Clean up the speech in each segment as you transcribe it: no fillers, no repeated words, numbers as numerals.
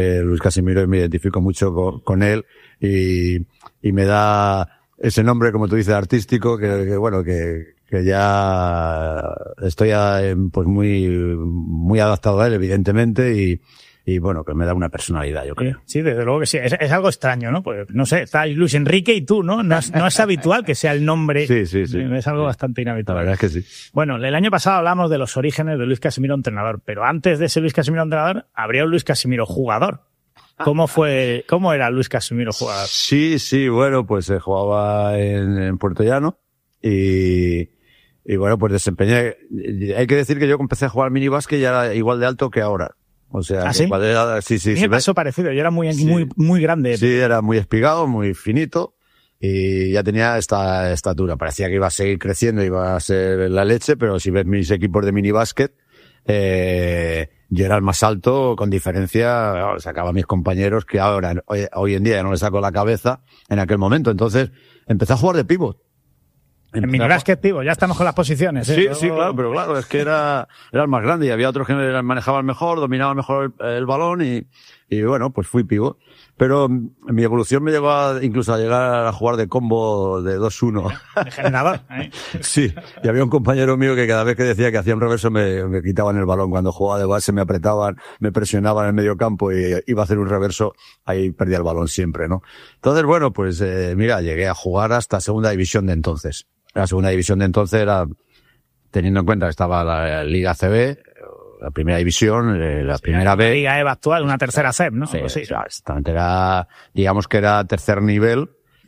Luis Casimiro, y me identifico mucho con él y me da ese nombre, como tú dices, artístico, que ya estoy pues muy adaptado a él, evidentemente, y bueno, que me da una personalidad, yo creo. Sí, desde luego que sí. Es algo extraño, ¿no? Pues no sé, está Luis Enrique y tú, ¿no? No es habitual que sea el nombre. Sí. Es algo bastante inhabitual. La verdad es que sí. Bueno, el año pasado hablamos de los orígenes de Luis Casimiro entrenador, pero antes de ese Luis Casimiro entrenador, habría un Luis Casimiro jugador. ¿Cómo era Luis Casimiro jugador? Sí, bueno, pues jugaba en Puerto Llano y bueno, pues desempeñé. Hay que decir que yo empecé a jugar minibásquet y ya era igual de alto que ahora. O sea, ¿Ah, sí? Sí. Me pasó parecido, yo era muy grande. Sí, era muy espigado, muy finito y ya tenía esta estatura. Parecía que iba a seguir creciendo, iba a ser la leche, pero si ves mis equipos de minibásquet, yo era el más alto con diferencia, sacaba a mis compañeros que ahora, hoy en día ya no les saco la cabeza en aquel momento. Entonces, empecé a jugar de pívot. En minibásquet, pívot, ya estamos con las posiciones. Sí, claro, pero claro, es que era el más grande y había otros que manejaban mejor, dominaban mejor el balón y bueno, pues fui pívot. Pero mi evolución me llevó incluso a llegar a jugar de combo de 2-1. De generador, ¿eh? Sí, y había un compañero mío que cada vez que decía que hacía un reverso me quitaban el balón. Cuando jugaba de base me apretaban, me presionaban en el medio campo y iba a hacer un reverso, ahí perdía el balón siempre, ¿no? Entonces, bueno, pues mira, llegué a jugar hasta segunda división de entonces. La segunda división de entonces era, teniendo en cuenta que estaba la Liga CB, la primera división, la primera B. La Liga EVA actual, una tercera SEB, ¿no? Sí, exactamente. Era, digamos que era tercer nivel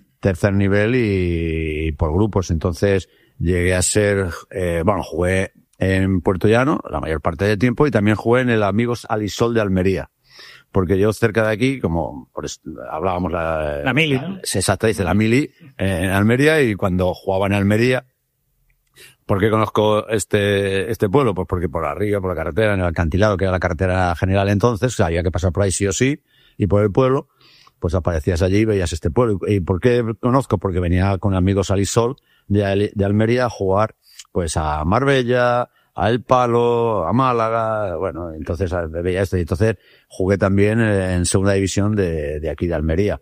y por grupos. Entonces llegué a ser, jugué en Puerto Llano la mayor parte del tiempo y también jugué en el Amigos Alisol de Almería. Porque yo cerca de aquí, como hablábamos la Mili, ¿no? Exacto, dice la Mili, en Almería, y cuando jugaba en Almería, ¿por qué conozco este pueblo? Pues porque por arriba, por la carretera, en el acantilado, que era la carretera general entonces, o sea, había que pasar por ahí sí o sí, y por el pueblo, pues aparecías allí y veías este pueblo. ¿Y por qué conozco? Porque venía con Amigos Alisol de Almería a jugar, pues a Marbella, a El Palo, a Málaga, bueno, entonces veía esto, y entonces jugué también en segunda división de aquí de Almería.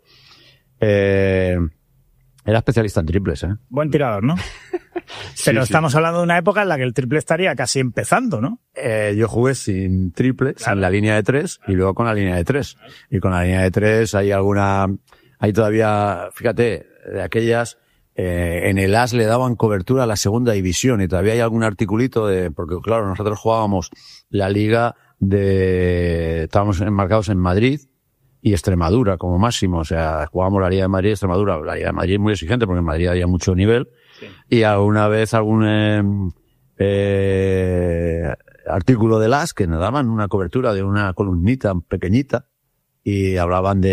Era especialista en triples, ¿eh? Buen tirador, ¿no? Pero estamos hablando de una época en la que el triple estaría casi empezando, ¿no? Yo jugué sin triple, claro, sin la línea de 3 y luego con la línea de 3. Y con la línea de 3 hay todavía, fíjate, de aquellas, en el AS le daban cobertura a la segunda división y todavía hay algún articulito porque claro, nosotros jugábamos la liga estábamos enmarcados en Madrid y Extremadura como máximo, o sea, jugábamos la Liga de Madrid y Extremadura. La Liga de Madrid es muy exigente porque en Madrid había mucho nivel, sí. Y alguna vez algún artículo del AS que nos daban una cobertura de una columnita pequeñita y hablaban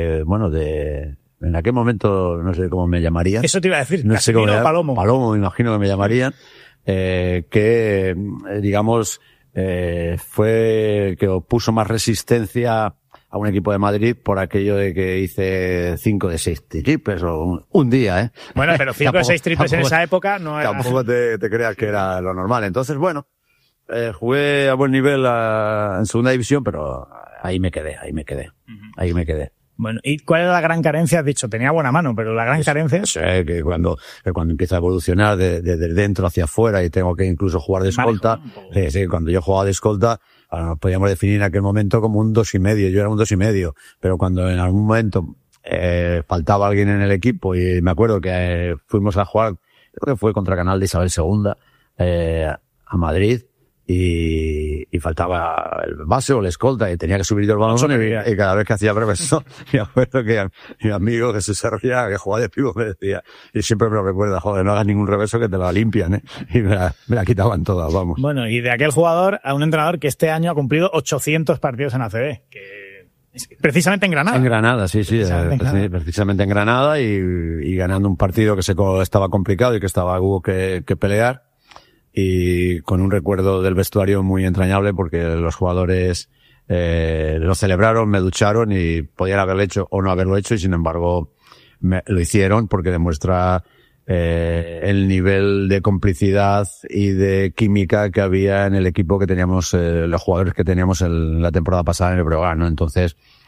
en aquel momento, no sé cómo me llamarían. Eso te iba a decir, no sé cómo Palomo. Palomo, me imagino que me llamarían, que, digamos, fue el que puso más resistencia a un equipo de Madrid por aquello de que hice 5 de 6 triples o un día, ¿eh? Bueno, pero 5 de 6 triples en esa época no era... Tampoco te creas que era lo normal. Entonces, bueno, jugué a buen nivel en segunda división, pero ahí me quedé. Bueno, ¿y cuál era la gran carencia? Has dicho, tenía buena mano, pero la gran carencia... Sí, que cuando empieza a evolucionar desde dentro hacia afuera y tengo que incluso jugar de escolta, cuando yo jugaba de escolta, nos podíamos definir en aquel momento como un 2,5, yo era un 2,5, pero cuando en algún momento faltaba alguien en el equipo y me acuerdo que fuimos a jugar, creo que fue contra Canal de Isabel II, a Madrid, y faltaba el base o el escolta y tenía que subir yo el balón y cada vez que hacía reverso me acuerdo que mi amigo Jesús Serría, que jugaba de pívot, me decía, y siempre me lo recuerda, joder, no hagas ningún reverso que te la limpian, ¿eh? Y me la quitaban todas, vamos. Bueno, y de aquel jugador a un entrenador que este año ha cumplido 800 partidos en ACB, que precisamente en Granada. En Granada, sí, precisamente en Granada y ganando un partido que estaba complicado y que hubo que pelear. Y con un recuerdo del vestuario muy entrañable porque los jugadores lo celebraron, me ducharon y podían haberlo hecho o no haberlo hecho y sin embargo lo hicieron porque demuestra el nivel de complicidad y de química que había en el equipo que teníamos, los jugadores que teníamos en la temporada pasada en el Breogán, ¿no? Entonces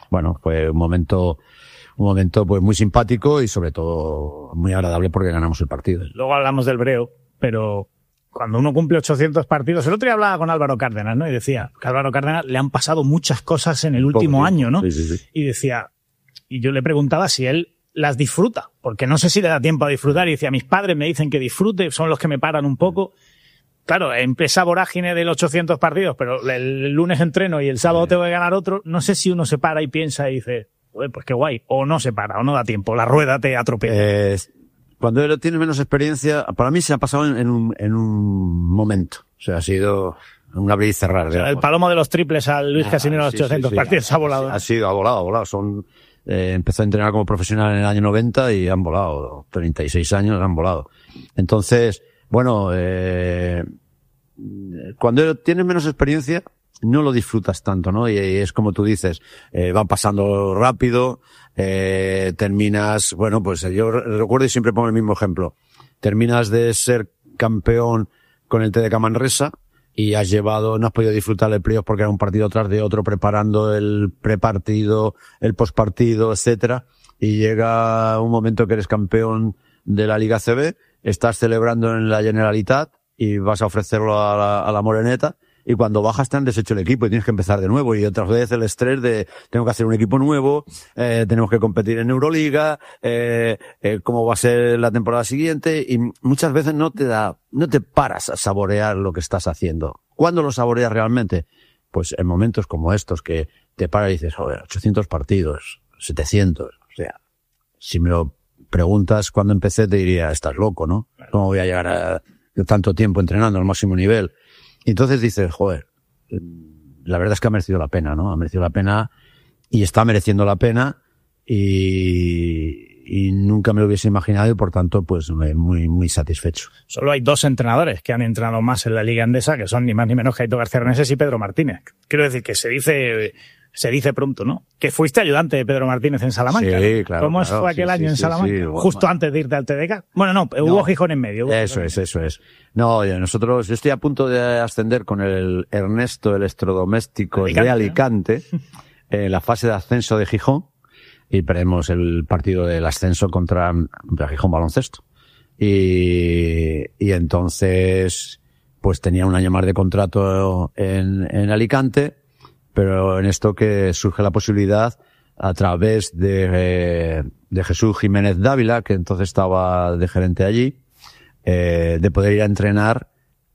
bueno, fue un momento pues muy simpático y sobre todo muy agradable porque ganamos el partido. Luego hablamos del Breo, pero cuando uno cumple 800 partidos, el otro día hablaba con Álvaro Cárdenas, ¿no? Y decía que a Álvaro Cárdenas le han pasado muchas cosas en el último año, ¿no? Sí. Y decía, y yo le preguntaba si él las disfruta, porque no sé si le da tiempo a disfrutar, y decía, mis padres me dicen que disfrute, son los que me paran un poco. Claro, esa vorágine del 800 partidos, pero el lunes entreno y el sábado tengo que ganar otro, no sé si uno se para y piensa y dice, pues qué guay, o no se para, o no da tiempo, la rueda te atropella. Cuando tienes menos experiencia, para mí se ha pasado en un momento, o sea, ha sido un abrir y cerrar. O sea, el palomo de los triples al Luis Casimiro a los 800 partidos ha volado. Ha volado, empezó a entrenar como profesional en el año 90 y han volado, 36 años han volado. Entonces, bueno, cuando tienes menos experiencia, no lo disfrutas tanto, ¿no? Y es como tú dices, van pasando rápido, terminas, bueno, pues yo recuerdo y siempre pongo el mismo ejemplo. Terminas de ser campeón con el TDK Manresa y no has podido disfrutar el playoff porque era un partido tras de otro, preparando el prepartido, el postpartido, etcétera. Y llega un momento que eres campeón de la Liga CB, estás celebrando en la Generalitat y vas a ofrecerlo a la Moreneta. Y cuando bajas te han deshecho el equipo y tienes que empezar de nuevo. Y otra vez el estrés de tengo que hacer un equipo nuevo, tenemos que competir en Euroliga, cómo va a ser la temporada siguiente. Y muchas veces no te paras a saborear lo que estás haciendo. ¿Cuándo lo saboreas realmente? Pues en momentos como estos que te paras y dices, joder, 800 partidos, 700. O sea, si me lo preguntas cuando empecé te diría, estás loco, ¿no? ¿Cómo voy a llegar a tanto tiempo entrenando al máximo nivel? Y entonces dices, joder, la verdad es que ha merecido la pena, ¿no? Ha merecido la pena y está mereciendo la pena y nunca me lo hubiese imaginado y por tanto, pues muy, muy satisfecho. Solo hay 2 entrenadores que han entrenado más en la Liga Endesa, que son ni más ni menos que Aitor García Reneses y Pedro Martínez. Quiero decir que se dice pronto, ¿no? Que fuiste ayudante de Pedro Martínez en Salamanca. Sí, claro. ¿Cómo fue aquel año en Salamanca? Sí, justo antes de irte al TDK. Bueno, no, hubo Gijón en medio. Eso es. No, yo estoy a punto de ascender con el Ernesto Electrodomésticos de Alicante en la fase de ascenso de Gijón y veremos el partido del ascenso contra Gijón Baloncesto. Y entonces, pues tenía un año más de contrato en Alicante, pero en esto que surge la posibilidad a través de Jesús Jiménez Dávila, que entonces estaba de gerente allí, de poder ir a entrenar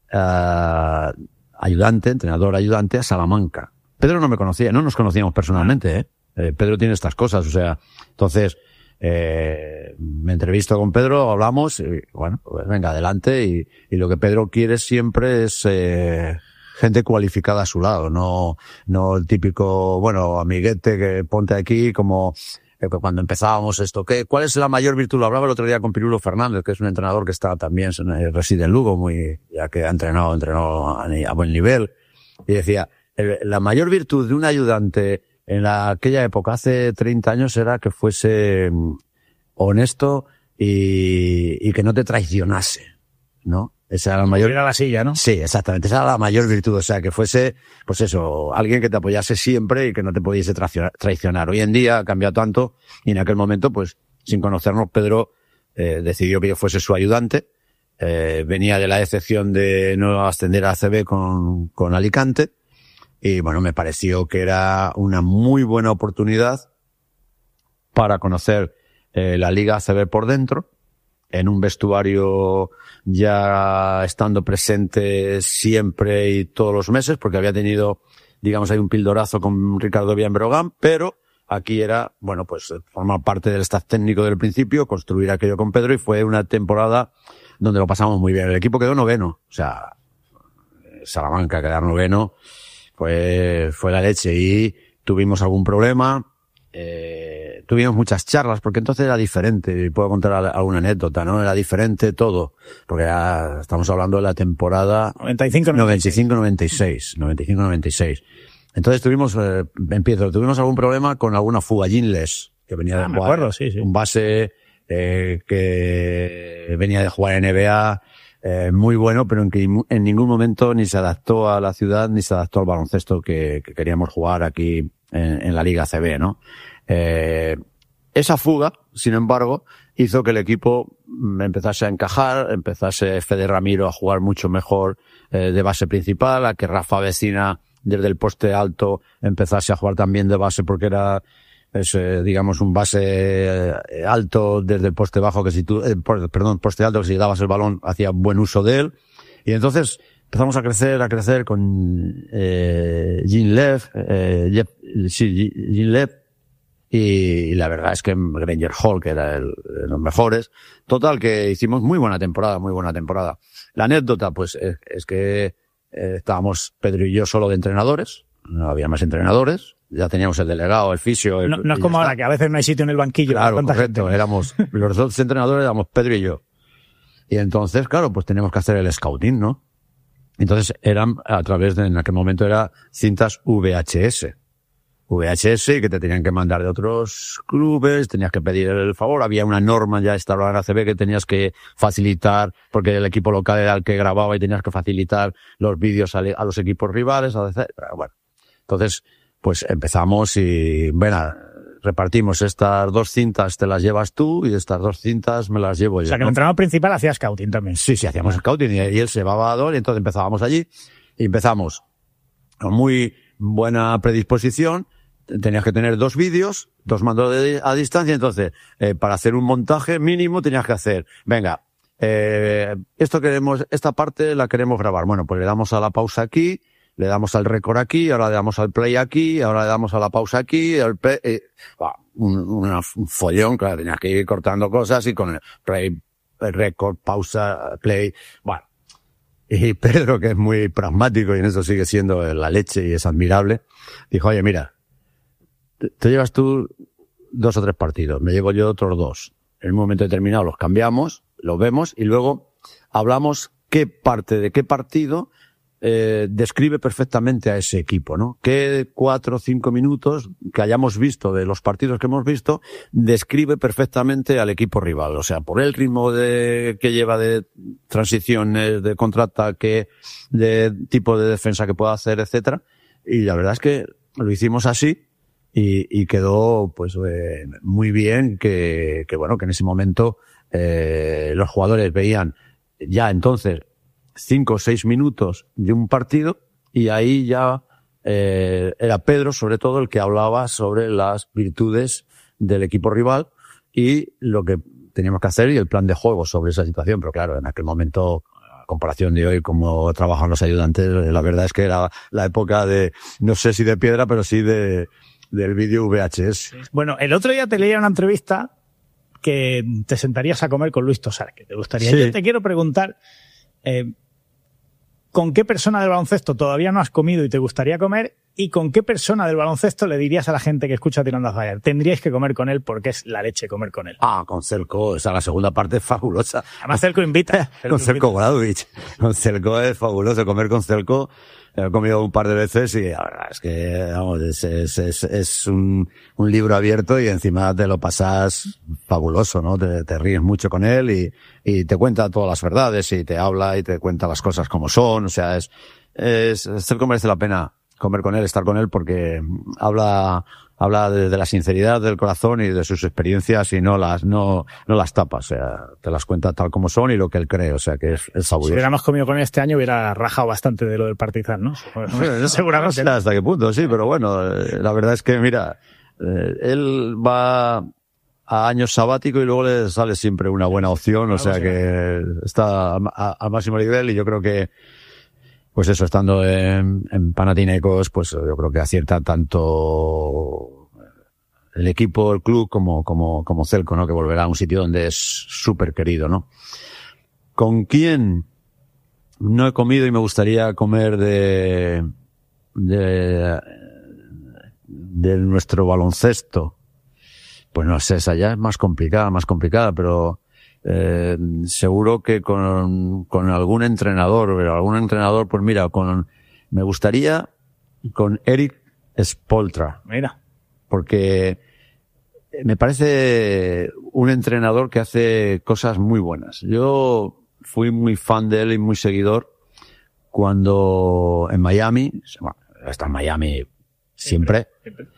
entrenador ayudante a Salamanca. Pedro no me conocía, no nos conocíamos personalmente, Pedro tiene estas cosas, o sea, entonces, me entrevisto con Pedro, hablamos, y bueno, pues venga, adelante, y lo que Pedro quiere siempre es, gente cualificada a su lado, no el típico, bueno, amiguete que ponte aquí como, cuando empezábamos esto, ¿cuál es la mayor virtud? Lo hablaba el otro día con Pirulo Fernández, que es un entrenador que está también, reside en Lugo, ya que ha entrenado a buen nivel, y decía, la mayor virtud de un ayudante en aquella época, hace 30 años, era que fuese honesto y que no te traicionase, ¿no? Esa era la mayor. Era la silla, ¿no? Sí, exactamente. Esa era la mayor virtud. O sea, que fuese, pues eso, alguien que te apoyase siempre y que no te pudiese traicionar. Hoy en día ha cambiado tanto y en aquel momento, pues, sin conocernos, Pedro decidió que yo fuese su ayudante. Venía de la decepción de no ascender a ACB con Alicante. Y bueno, me pareció que era una muy buena oportunidad para conocer la Liga ACB por dentro, en un vestuario ya estando presente siempre y todos los meses, porque había tenido, digamos, hay un pildorazo con Ricardo Villambrogán, pero aquí era, bueno, pues formar parte del staff técnico del principio, construir aquello con Pedro, y fue una temporada donde lo pasamos muy bien. El equipo quedó noveno, o sea, Salamanca quedar noveno fue la leche, y tuvimos algún problema, tuvimos muchas charlas, porque entonces era diferente, y puedo contar alguna anécdota, ¿no? Era diferente todo, porque estamos hablando de la temporada 95-96. Entonces tuvimos algún problema con alguna fuga Ginles, que venía de jugar, me acuerdo, sí. Un base, que venía de jugar NBA, muy bueno, pero en ningún momento ni se adaptó a la ciudad, ni se adaptó al baloncesto que queríamos jugar aquí en la Liga ACB, ¿no? Esa fuga, sin embargo, hizo que el equipo empezase a encajar, empezase Fede Ramiro a jugar mucho mejor de base principal, a que Rafa Vecina desde el poste alto empezase a jugar también de base porque era digamos un base alto desde el poste bajo que si tú, poste alto que si dabas el balón hacía buen uso de él. Y entonces empezamos a crecer con Jean Lev, Jean Lev, y la verdad es que Granger Hall, que era de los mejores. Total, que hicimos muy buena temporada. La anécdota, pues, es que estábamos Pedro y yo solo de entrenadores, no había más entrenadores, ya teníamos el delegado, el fisio. No es como ahora, que a veces no hay sitio en el banquillo. Claro, correcto, éramos, los dos entrenadores éramos Pedro y yo. Y entonces, claro, pues teníamos que hacer el scouting, ¿no? Entonces eran a través de, en aquel momento era cintas VHS, que te tenían que mandar de otros clubes, tenías que pedir el favor, había una norma ya instalada en ACB que tenías que facilitar, porque el equipo local era el que grababa y tenías que facilitar los vídeos a los equipos rivales, etc. Bueno, entonces, pues empezamos y, bueno, repartimos estas 2 cintas, te las llevas tú y estas 2 cintas me las llevo yo. O sea, que el entrenador principal hacía scouting también. Sí, hacíamos scouting y él se llevaba a 2 y entonces empezábamos allí y empezamos con muy buena predisposición. Tenías que tener 2 vídeos, 2 mandos a distancia, entonces, para hacer un montaje mínimo tenías que hacer, venga, esta parte la queremos grabar. Bueno, pues le damos a la pausa aquí, le damos al récord aquí, ahora le damos al play aquí, ahora le damos a la pausa aquí, al play, un follón, claro, tenías que ir cortando cosas y con el play, el récord, pausa, play, bueno. Y Pedro, que es muy pragmático y en eso sigue siendo la leche y es admirable, dijo, oye, mira, te llevas tú 2 o 3 partidos, me llevo yo otros 2. En un momento determinado los cambiamos, los vemos y luego hablamos qué parte de qué partido describe perfectamente a ese equipo, ¿no? Qué 4 o 5 minutos que hayamos visto de los partidos que hemos visto describe perfectamente al equipo rival. O sea, por el ritmo que lleva de transiciones, de contraataque, de tipo de defensa que pueda hacer, etcétera. Y la verdad es que lo hicimos así. Y quedó, pues, muy bien que bueno, que en ese momento, los jugadores veían ya entonces 5 o 6 minutos de un partido y ahí ya, era Pedro sobre todo el que hablaba sobre las virtudes del equipo rival y lo que teníamos que hacer y el plan de juego sobre esa situación. Pero claro, en aquel momento, a comparación de hoy, como trabajan los ayudantes, la verdad es que era la época de, no sé si de piedra, pero sí del vídeo VHS. Bueno, el otro día te leía una entrevista que te sentarías a comer con Luis Tosar, que te gustaría. Sí. Yo te quiero preguntar, ¿con qué persona del baloncesto todavía no has comido y te gustaría comer? ¿Y con qué persona del baloncesto le dirías a la gente que escucha Tirando a Fallar? Tendríais que comer con él porque es la leche comer con él. Con Celko, esa la segunda parte es fabulosa. Además Celko invita. Con Celko Gradovich. Con Celko es fabuloso comer con Celko. He comido un par de veces y la verdad es que, vamos, es un libro abierto y encima te lo pasas fabuloso, ¿no? Te ríes mucho con él y te cuenta todas las verdades y te habla y te cuenta las cosas como son. O sea, Celko merece la pena comer con él, estar con él porque habla de la sinceridad del corazón y de sus experiencias y no las tapas, o sea, te las cuenta tal como son y lo que él cree, o sea, que es fabuloso. Si hubiéramos comido con él este año hubiera rajado bastante de lo del Partizan, ¿no? Seguramente. No sé hasta qué punto, sí, pero bueno, la verdad es que, mira, él va a años sabático y luego le sale siempre una buena opción, o sea que está al máximo nivel y yo creo que pues eso, estando en Panathinaikos, pues yo creo que acierta tanto el equipo, el club, como Celko, ¿no? Que volverá a un sitio donde es súper querido, ¿no? ¿Con quién no he comido y me gustaría comer de nuestro baloncesto? Pues no sé, esa ya es más complicada, pero seguro que con algún entrenador, pero algún entrenador, pues mira, me gustaría con Eric Spoelstra. Mira. Porque me parece un entrenador que hace cosas muy buenas. Yo fui muy fan de él y muy seguidor cuando en Miami, bueno, está en Miami siempre.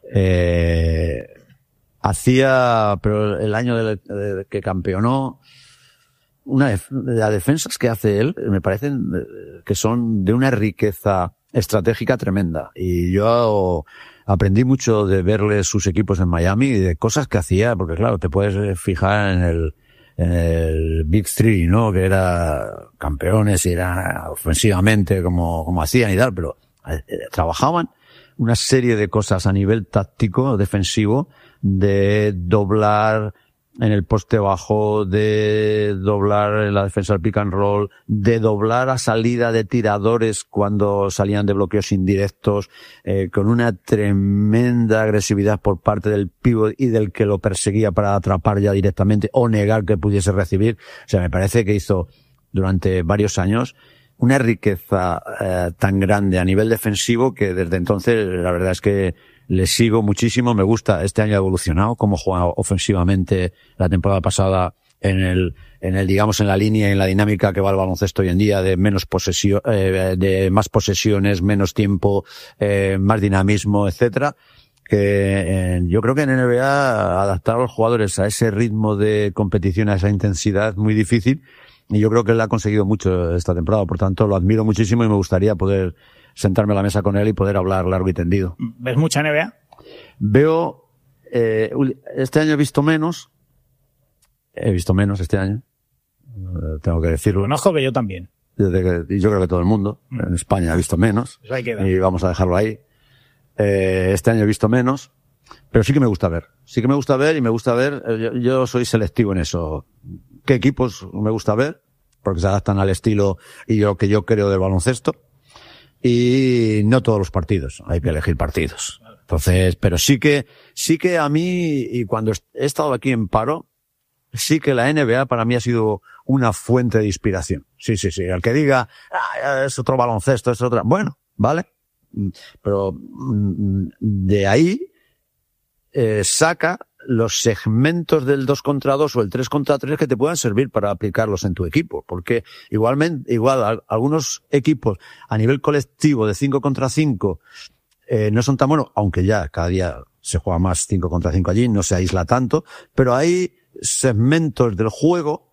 pero el año que campeonó, las defensas que hace él me parecen que son de una riqueza estratégica tremenda. Y yo aprendí mucho de verle sus equipos en Miami y de cosas que hacía, porque claro, te puedes fijar en el Big Three, ¿no? Que era campeones y era ofensivamente como hacían y tal, pero trabajaban una serie de cosas a nivel táctico, defensivo, de doblar en el poste bajo, de doblar en la defensa del pick and roll, de doblar a salida de tiradores cuando salían de bloqueos indirectos, con una tremenda agresividad por parte del pívot y del que lo perseguía para atrapar ya directamente o negar que pudiese recibir. O sea, me parece que hizo durante varios años una riqueza tan grande a nivel defensivo que desde entonces la verdad es que le sigo muchísimo. Me gusta, este año ha evolucionado, cómo juega ofensivamente la temporada pasada en el digamos en la línea y en la dinámica que va el baloncesto hoy en día, de menos posesión, de más posesiones, menos tiempo, más dinamismo, etcétera. Que yo creo que en NBA adaptar a los jugadores a ese ritmo de competición, a esa intensidad es muy difícil. Y yo creo que él ha conseguido mucho esta temporada, por tanto lo admiro muchísimo y me gustaría poder sentarme a la mesa con él y poder hablar largo y tendido. ¿Ves mucha NBA? Veo, este año he visto menos este año, tengo que decirlo. Conozco que yo también. Y yo creo que todo el mundo, en España ha visto menos, pues ahí queda. Y vamos a dejarlo ahí. Este año he visto menos, pero sí que me gusta ver. Sí que me gusta ver y me gusta ver, yo soy selectivo en eso. ¿Qué equipos me gusta ver? Porque se adaptan al estilo y lo que yo creo del baloncesto. Y no todos los partidos, hay que elegir partidos. Entonces, pero sí que a mí, y cuando he estado aquí en paro, sí que la NBA para mí ha sido una fuente de inspiración. Sí. El que diga, es otro baloncesto, es otra, bueno, vale. Pero de ahí, saca los segmentos del 2 contra 2 o el 3 contra 3 que te puedan servir para aplicarlos en tu equipo. Porque igual algunos equipos a nivel colectivo de 5 contra 5 no son tan buenos, aunque ya cada día se juega más 5 contra 5 allí, no se aísla tanto, pero hay segmentos del juego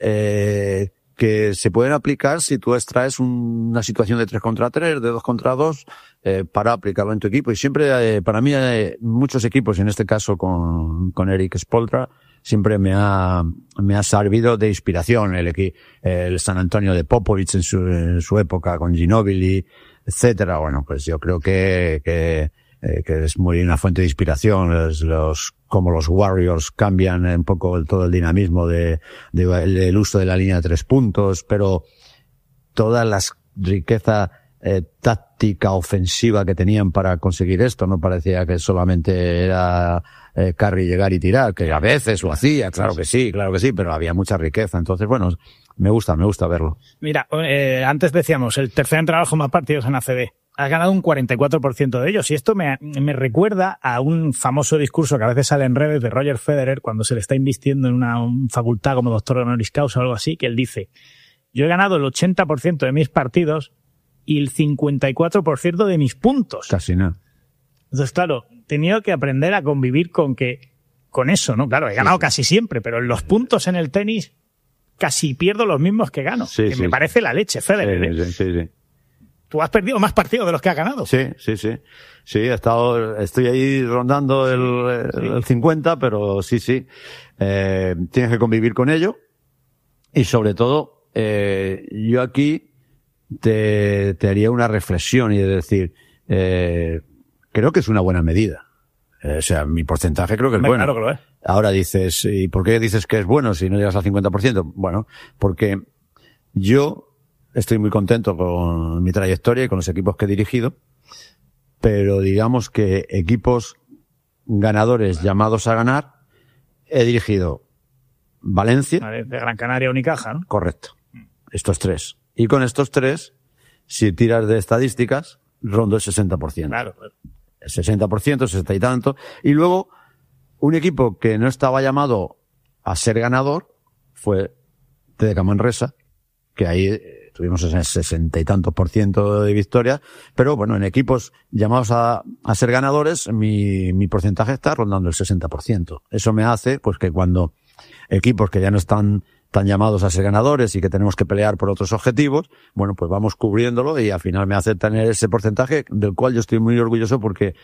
que se pueden aplicar si tú extraes una situación de 3 contra 3, de 2 contra 2, para aplicarlo en tu equipo. Y siempre, para mí, muchos equipos, en este caso con Eric Spoelstra, siempre me ha servido de inspiración. El San Antonio de Popovich en su época, con Ginobili, etcétera. Bueno, pues yo creo que es muy una fuente de inspiración. Como los Warriors cambian un poco todo el dinamismo del uso de la línea de 3 puntos, pero todas las riqueza táctica ofensiva que tenían para conseguir esto, no parecía que solamente era Curry llegar y tirar, que a veces lo hacía, claro que sí, pero había mucha riqueza. Entonces, bueno, me gusta verlo. Mira, antes decíamos, el tercer entrenador con más partidos en ACB. Ha ganado un 44% de ellos. Y esto me recuerda a un famoso discurso que a veces sale en redes de Roger Federer cuando se le está invistiendo en una facultad como doctor honoris causa o algo así, que él dice: yo he ganado el 80% de mis partidos y el 54% de mis puntos. Casi nada. Entonces, claro, he tenido que aprender a convivir con eso, ¿no? Claro, he ganado casi siempre, pero en los puntos en el tenis casi pierdo los mismos que gano. Me parece la leche, Federer. Sí. Tú has perdido más partidos de los que has ganado. Sí. Estoy ahí rondando el 50, pero sí. Tienes que convivir con ello. Y sobre todo, yo aquí te haría una reflexión y de decir, creo que es una buena medida. O sea, mi porcentaje creo que es bueno. Claro que lo es. Ahora dices, ¿y por qué dices que es bueno si no llegas al 50%? Bueno, porque yo estoy muy contento con mi trayectoria y con los equipos que he dirigido, pero digamos que equipos ganadores llamados a ganar, he dirigido Valencia. De Gran Canaria, Unicaja, ¿no? Correcto. Estos 3. Y con estos 3, si tiras de estadísticas, rondo el 60%. Claro. El 60%, 60 y tanto. Y luego, un equipo que no estaba llamado a ser ganador fue TDK Manresa, que ahí Tuvimos ese 60 y tantos % de victorias, pero bueno, en equipos llamados a ser ganadores, mi porcentaje está rondando el 60%. Eso me hace, pues, que cuando equipos que ya no están tan llamados a ser ganadores y que tenemos que pelear por otros objetivos, bueno, pues vamos cubriéndolo y al final me hace tener ese porcentaje del cual yo estoy muy orgulloso porque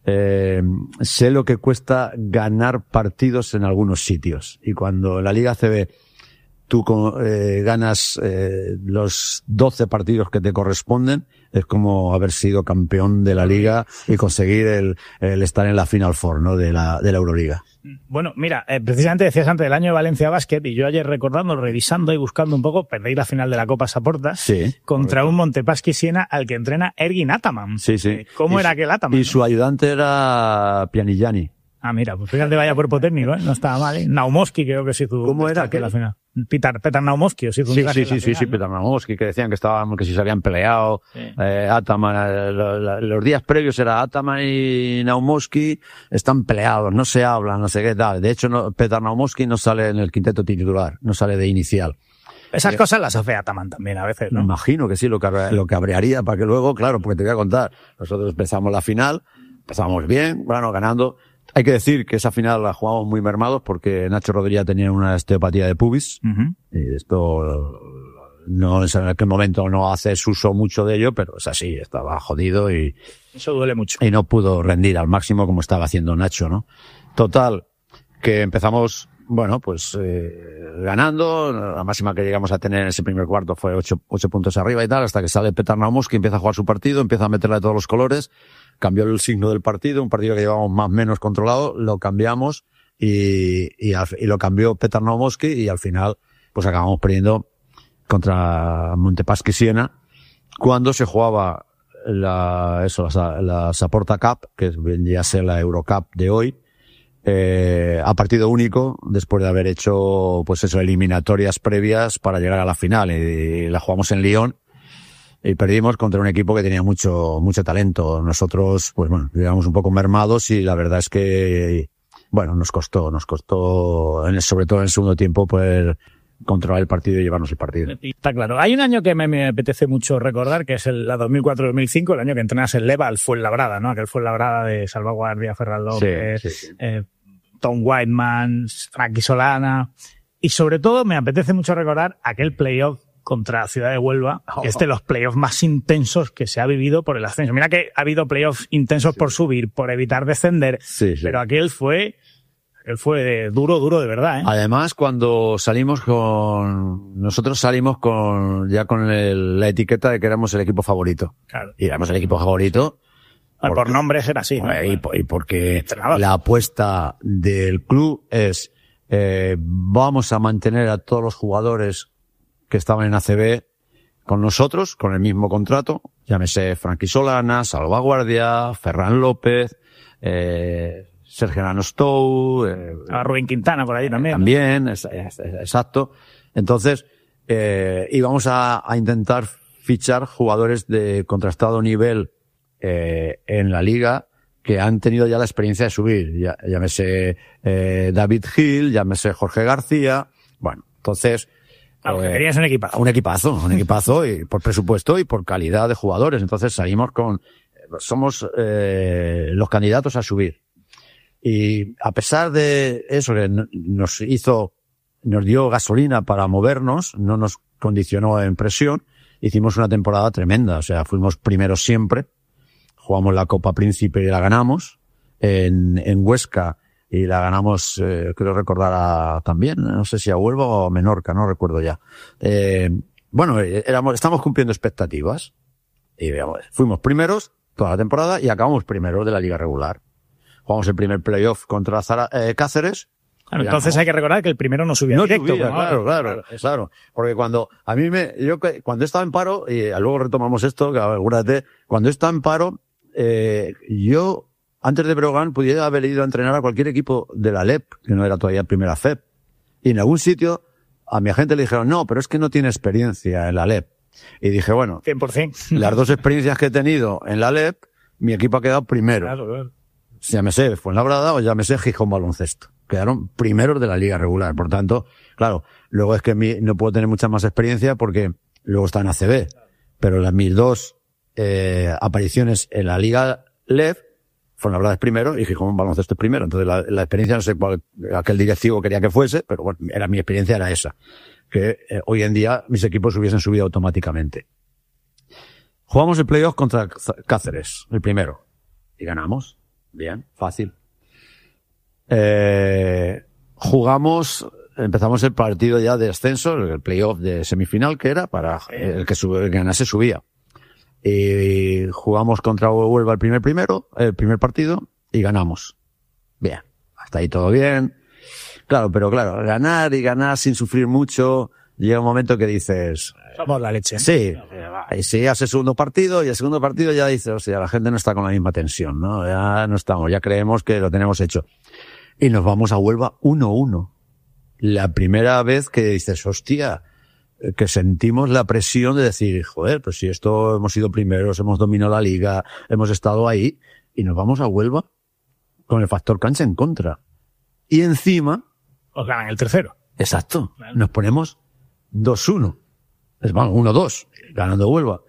sé lo que cuesta ganar partidos en algunos sitios. Y cuando en la Liga ACB tú ganas los 12 partidos que te corresponden, es como haber sido campeón de la Liga y conseguir el estar en la Final Four, ¿no? de la Euroliga. Bueno, mira, precisamente decías antes del año de Valencia Basket, y yo ayer recordando, revisando y buscando un poco, perdí la final de la Copa Saporta contra un Montepaschi Siena al que entrena Ergin Ataman. Sí, sí. ¿Cómo era aquel Ataman? Y su ayudante era Pianigiani. Ah, mira, pues fíjate, vaya cuerpo técnico, no estaba mal, ¿eh? Naumovsky creo que sí hizo. ¿Cómo era aquel? La final. Peter Naumovsky, o sí hizo un Sí, Peter Naumovsky, que decían que si se habían peleado, Ataman, los días previos era Ataman y Naumovsky están peleados, no se hablan, no sé qué tal. De hecho, Peter Naumovsky no sale en el quinteto titular, no sale de inicial. Esas cosas las hace Ataman también a veces, ¿no? Me imagino que sí, lo cabrearía para que luego, claro, porque te voy a contar, nosotros empezamos la final, empezamos bien, bueno, ganando. Hay que decir que esa final la jugamos muy mermados porque Nacho Rodríguez tenía una osteopatía de pubis. Y esto no en aquel momento no haces uso mucho de ello, pero es así, estaba jodido y eso duele mucho. Y no pudo rendir al máximo como estaba haciendo Nacho, ¿no? Total, que empezamos, bueno, pues ganando, la máxima que llegamos a tener en ese primer cuarto fue 8 puntos arriba y tal, hasta que sale Petar Naumovsky, empieza a jugar su partido, empieza a meterle de todos los colores, cambió el signo del partido, un partido que llevábamos más o menos controlado, lo cambiamos y lo cambió Petar Naumovsky y al final pues acabamos perdiendo contra Montepaschi Siena cuando se jugaba la Saporta Cup, que vendría a ser la Eurocup de hoy, a partido único, después de haber hecho pues eso, eliminatorias previas para llegar a la final, y la jugamos en Lyon y perdimos contra un equipo que tenía mucho talento. Nosotros, pues bueno, llegamos un poco mermados y la verdad es que, bueno, nos costó, sobre todo en el segundo tiempo, pues controlar el partido y llevarnos el partido. Está claro. Hay un año que me apetece mucho recordar, que es la 2004-2005, el año que entrenas el Leva al Fuenlabrada, ¿no? Aquel Fuenlabrada de Salvaguardia, Ferran López, Tom Whiteman, Frankie Solana. Y sobre todo me apetece mucho recordar aquel playoff contra Ciudad de Huelva, que es de los playoffs más intensos que se ha vivido por el ascenso. Mira que ha habido playoffs intensos por subir, por evitar descender, pero aquel fue duro de verdad, ¿eh? Además, cuando nosotros salimos con la etiqueta de que éramos el equipo favorito. Claro. Y éramos el equipo favorito. Por nombres era así, ¿no? Y porque la apuesta del club es, vamos a mantener a todos los jugadores que estaban en ACB con nosotros, con el mismo contrato, llámese Frankie Solana, Salvaguardia, Ferran López, Sergio Anostou, a Rubén Quintana por ahí también. También, exacto. Entonces, íbamos a intentar fichar jugadores de contrastado nivel en la liga que han tenido ya la experiencia de subir. Llámese David Hill, llámese Jorge García. Bueno, entonces querías un equipazo. Un equipazo y por presupuesto y por calidad de jugadores. Entonces salimos somos los candidatos a subir. Y a pesar de eso que nos dio gasolina para movernos, no nos condicionó en presión, hicimos una temporada tremenda. O sea, fuimos primeros siempre, jugamos la Copa Príncipe y la ganamos en Huesca. Y la ganamos, creo recordar también, no sé si a Huelva o a Menorca, no recuerdo ya. Bueno, estamos cumpliendo expectativas. Y fuimos primeros toda la temporada y acabamos primeros de la liga regular. Jugamos el primer playoff contra Cáceres. Claro, entonces hay que recordar que el primero no subía directo. Claro. Porque cuando cuando estaba en paro, y luego retomamos esto, que acuérdate, cuando estaba en paro, yo, antes de Breogán, pudiera haber ido a entrenar a cualquier equipo de la LEP, que no era todavía primera FEP. Y en algún sitio, a mi agente le dijeron, no, pero es que no tiene experiencia en la LEP. Y dije, bueno, 100%. Las dos experiencias que he tenido en la LEP, mi equipo ha quedado primero. Claro. Llámese Fuenlabrada o llámese Gijón Baloncesto. Quedaron primeros de la liga regular. Por tanto, claro, luego es que no puedo tener mucha más experiencia porque luego está en ACB, pero mis 2 apariciones en la Liga LEV Fuenlabrada es primero y Gijón Baloncesto es primero. Entonces la experiencia, no sé cuál aquel directivo quería que fuese, pero bueno, mi experiencia era esa, que hoy en día mis equipos hubiesen subido automáticamente. Jugamos el playoff contra Cáceres, el primero, y ganamos. Bien, fácil. Empezamos el partido ya de ascenso, el playoff de semifinal, que era para el que ganase subía. Y jugamos contra Huelva el primer partido, y ganamos. Bien, hasta ahí todo bien. Claro, pero claro, ganar sin sufrir mucho, llega un momento que dices... Somos la leche. Sí, y si hace el segundo partido, y el segundo partido ya dices, o sea, la gente no está con la misma tensión, ¿no? Ya no estamos, ya creemos que lo tenemos hecho. Y nos vamos a Huelva 1-1. La primera vez que dices, hostia, que sentimos la presión de decir, joder, pues si esto hemos sido primeros, hemos dominado la liga, hemos estado ahí, y nos vamos a Huelva con el factor cancha en contra. Y encima... Os ganan el tercero. Exacto. Claro. Nos ponemos 2-1. Es bueno, 1-2, ganando Huelva.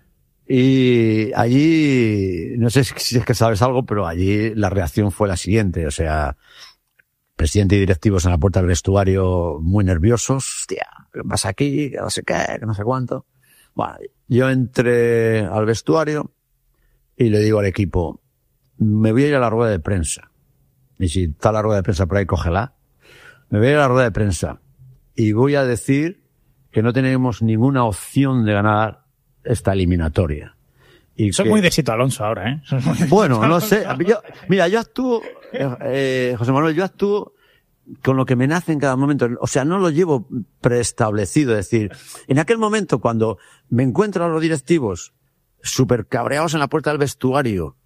Y allí, no sé si es que sabes algo, pero allí la reacción fue la siguiente, o sea, presidente y directivos en la puerta del vestuario muy nerviosos, hostia, ¿qué pasa aquí? Que no sé qué, que no sé cuánto. Bueno, yo entré al vestuario y le digo al equipo, me voy a ir a la rueda de prensa. Y si está la rueda de prensa por ahí, cógela. Me voy a ir a la rueda de prensa y voy a decir que no tenemos ninguna opción de ganar esta eliminatoria. Y Soy muy de Sito Alonso ahora, ¿eh? Bueno, no sé. Yo actúo, José Manuel, yo actúo con lo que me nace en cada momento. O sea, no lo llevo preestablecido. Es decir, en aquel momento cuando me encuentro a los directivos súper cabreados en la puerta del vestuario,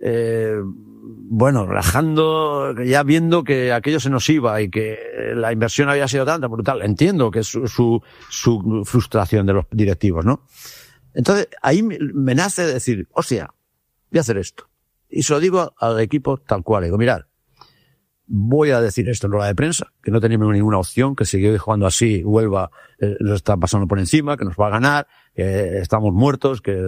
bueno, rajando, ya viendo que aquello se nos iba y que la inversión había sido tanta, brutal. Entiendo que es su frustración de los directivos, ¿no? Entonces, ahí me nace decir, hostia, voy a hacer esto. Y se lo digo al equipo tal cual. Digo, mirad, voy a decir esto en rueda de prensa, que no tenemos ninguna opción, que seguir jugando así, Huelva nos está pasando por encima, que nos va a ganar, que estamos muertos, que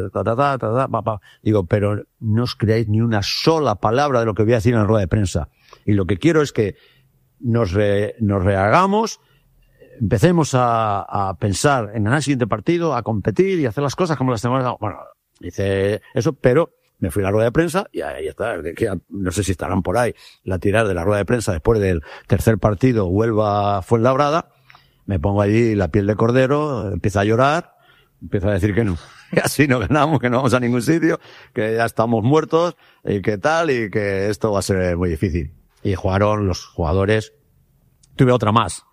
Digo, pero no os creáis ni una sola palabra de lo que voy a decir en la rueda de prensa. Y lo que quiero es que nos rehagamos, empecemos a pensar en ganar el siguiente partido, a competir y hacer las cosas como las tenemos. Bueno, hice eso, pero me fui a la rueda de prensa y ahí está. No sé si estarán por ahí la tirada de la rueda de prensa después del tercer partido, Huelva Fuenlabrada. Me pongo allí la piel de cordero, empiezo a llorar, empiezo a decir que no, que así no ganamos, que no vamos a ningún sitio, que ya estamos muertos y que tal, y que esto va a ser muy difícil. Y jugaron los jugadores. Tuve otra más.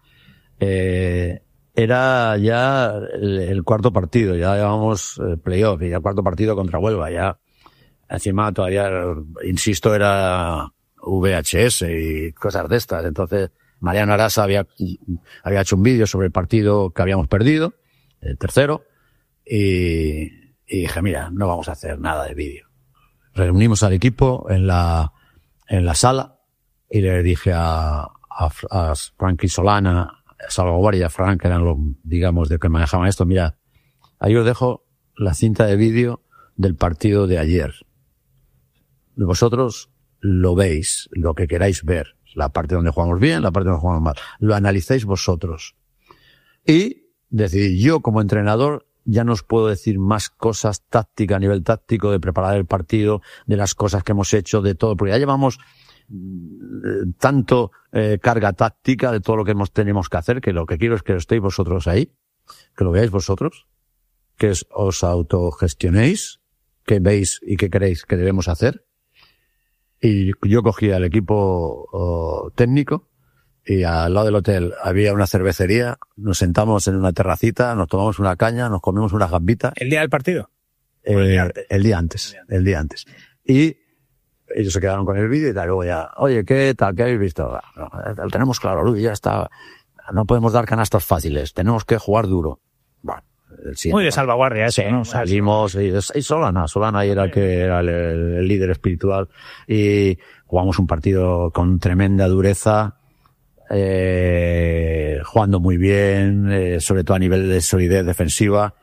Era ya el cuarto partido, ya llevamos playoff y ya el cuarto partido contra Huelva, ya encima todavía, insisto, era VHS y cosas de estas. Entonces Mariano Arasa había hecho un vídeo sobre el partido que habíamos perdido, el tercero, y dije, mira, no vamos a hacer nada de vídeo. Reunimos al equipo en la sala y le dije a Frankie Solana, Salvaguardia y a Frank, que eran los, digamos, de que manejaban esto, mira, ahí os dejo la cinta de vídeo del partido de ayer. Vosotros lo veis, lo que queráis ver, la parte donde jugamos bien, la parte donde jugamos mal, lo analizáis vosotros. Y decir, yo como entrenador ya no os puedo decir más cosas tácticas, a nivel táctico, de preparar el partido, de las cosas que hemos hecho, de todo, porque ya llevamos tanto carga táctica de todo lo que tenemos que hacer, que lo que quiero es que estéis vosotros ahí, que lo veáis vosotros, que os autogestionéis, que veis y que queréis que debemos hacer. Y yo cogí al equipo técnico y al lado del hotel había una cervecería, nos sentamos en una terracita, nos tomamos una caña, nos comimos unas gambitas. ¿El día del partido? El día antes. Y ellos se quedaron con el vídeo y tal, luego ya, oye, ¿qué tal? ¿Qué habéis visto? No, lo tenemos claro, Luis, ya está. No podemos dar canastas fáciles, tenemos que jugar duro. Bueno, muy de salvaguardia eso, sí, ¿no? Salimos y Solana ahí era el que era el líder espiritual, y jugamos un partido con tremenda dureza, jugando muy bien, sobre todo a nivel de solidez defensiva,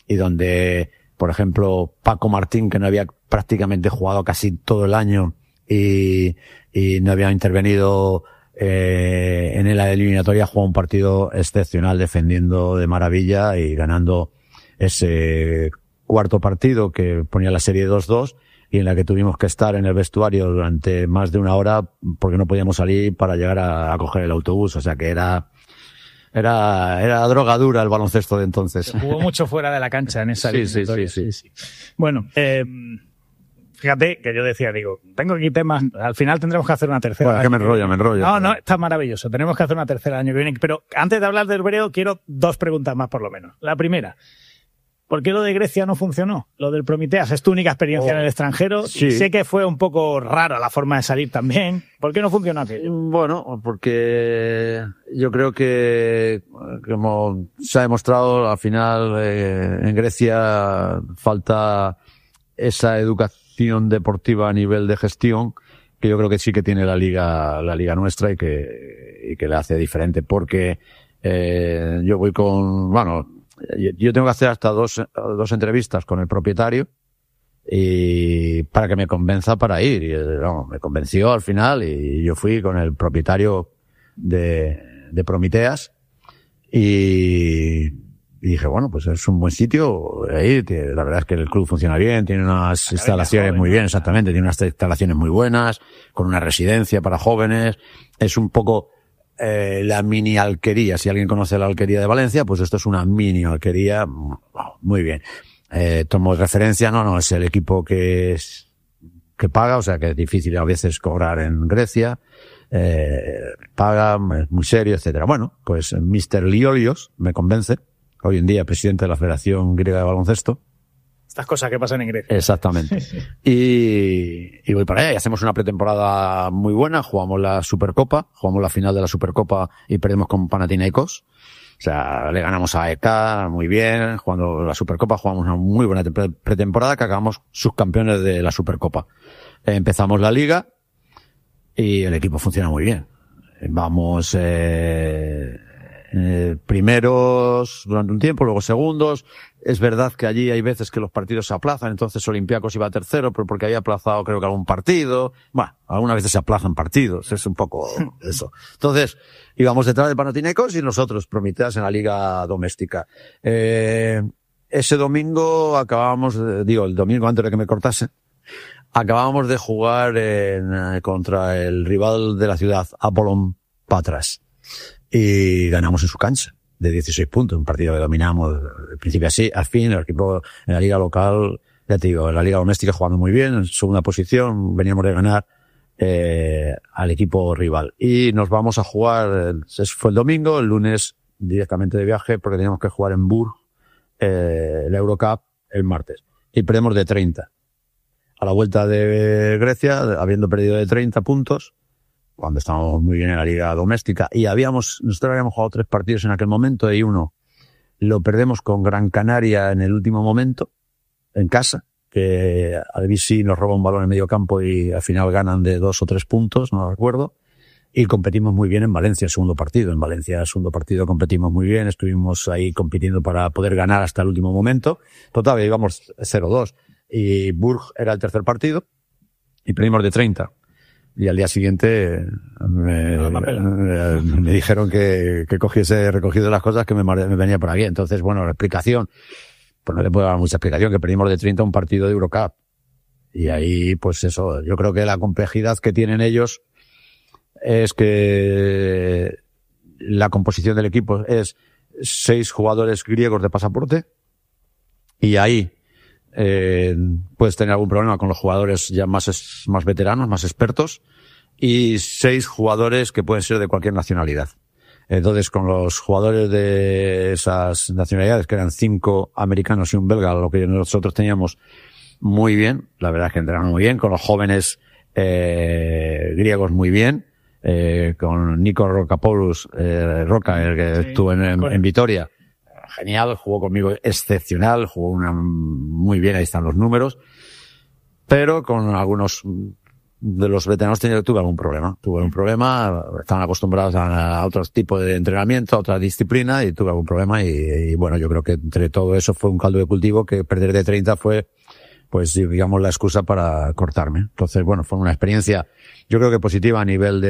y donde, por ejemplo, Paco Martín, que no había prácticamente jugado casi todo el año y no había intervenido en la eliminatoria, jugó un partido excepcional defendiendo de maravilla y ganando ese cuarto partido que ponía la serie 2-2 y en la que tuvimos que estar en el vestuario durante más de una hora porque no podíamos salir para llegar a coger el autobús. O sea que era droga dura el baloncesto de entonces. Se jugó mucho fuera de la cancha en esa eliminatoria. Sí. Bueno, fíjate que yo decía, digo, tengo aquí temas, al final tendremos que hacer una tercera. Bueno, es que me enrollo. No, está maravilloso, tenemos que hacer una tercera el año que viene. Pero antes de hablar del Breo, quiero 2 preguntas más por lo menos. La primera, ¿por qué lo de Grecia no funcionó? Lo del Prometeas, es tu única experiencia en el extranjero. Sí. Y sé que fue un poco rara la forma de salir también. ¿Por qué no funcionó aquello? Bueno, porque yo creo que, como se ha demostrado, al final en Grecia falta esa educación deportiva a nivel de gestión que yo creo que sí que tiene la liga nuestra y que le hace diferente, porque yo voy yo tengo que hacer hasta dos entrevistas con el propietario y para que me convenza para ir. Y me convenció al final y yo fui con el propietario de Prometeas y dije, bueno, pues es un buen sitio ahí. La verdad es que el club funciona bien, tiene unas instalaciones muy bien, exactamente, tiene unas instalaciones muy buenas, con una residencia para jóvenes. Es un poco la mini alquería. Si alguien conoce la alquería de Valencia, pues esto es una mini alquería. Muy bien. Tomo referencia, no es el equipo que paga, o sea que es difícil a veces cobrar en Grecia. Paga, es muy serio, etcétera. Bueno, pues Mr. Liolios me convence, hoy en día presidente de la Federación Griega de Baloncesto. Estas cosas que pasan en Grecia. Exactamente. Y voy para allá y hacemos una pretemporada muy buena, jugamos la Supercopa, jugamos la final de la Supercopa y perdemos con Panathinaikos. O sea, le ganamos a ECA muy bien, jugando la Supercopa, jugamos una muy buena pretemporada que acabamos subcampeones de la Supercopa. Empezamos la liga y el equipo funciona muy bien. Vamos primeros durante un tiempo, luego segundos. Es verdad que allí hay veces que los partidos se aplazan, entonces Olympiacos iba tercero, pero porque había aplazado creo que algún partido. Bueno, algunas veces se aplazan partidos, es un poco eso. Entonces, íbamos detrás de Panathinaikos y nosotros Prometeas en la liga doméstica. Ese domingo acabábamos, el domingo antes de que me cortase, acabábamos de jugar contra el rival de la ciudad, Apollon Patras, y ganamos en su cancha de 16 puntos, un partido que dominamos al principio así, al fin el equipo en la liga local, ya te digo, en la liga doméstica jugando muy bien, en segunda posición, veníamos de ganar al equipo rival. Y nos vamos a jugar, fue el domingo, el lunes directamente de viaje, porque teníamos que jugar en Burg, la Eurocup, el martes. Y perdemos de 30. A la vuelta de Grecia, habiendo perdido de 30 puntos, cuando estábamos muy bien en la liga doméstica, y nosotros habíamos jugado 3 partidos en aquel momento, y uno lo perdemos con Gran Canaria en el último momento, en casa, que Albisi nos roba un balón en medio campo y al final ganan de 2 o 3 puntos, no lo recuerdo, y competimos muy bien en Valencia, el segundo partido. En Valencia, el segundo partido, competimos muy bien, estuvimos ahí compitiendo para poder ganar hasta el último momento. Total, íbamos 0-2. Y Burg era el tercer partido, y perdimos de 30. Y al día siguiente me dijeron que cogiese recogido las cosas, que me venía por aquí. Entonces, bueno, la explicación, pues no le puedo dar mucha explicación, que perdimos de 30 un partido de Eurocup. Y ahí, pues eso, yo creo que la complejidad que tienen ellos es que la composición del equipo es 6 jugadores griegos de pasaporte, y ahí puedes tener algún problema con los jugadores ya más veteranos, más expertos, y 6 jugadores que pueden ser de cualquier nacionalidad. Entonces, con los jugadores de esas nacionalidades, que eran 5 americanos y un belga, lo que nosotros teníamos muy bien, la verdad es que entrenaron muy bien, con los jóvenes griegos muy bien, con Nico Rokapoulos, Roca, el que estuvo en Vitoria, genial, jugó conmigo excepcional, jugó muy bien, ahí están los números, pero con algunos de los veteranos tuve algún problema. Estaban acostumbrados a otros tipos de entrenamiento, a otra disciplina, y tuve algún problema y bueno, yo creo que entre todo eso fue un caldo de cultivo que perder de 30 fue, pues digamos, la excusa para cortarme. Entonces, bueno, fue una experiencia, yo creo que positiva a nivel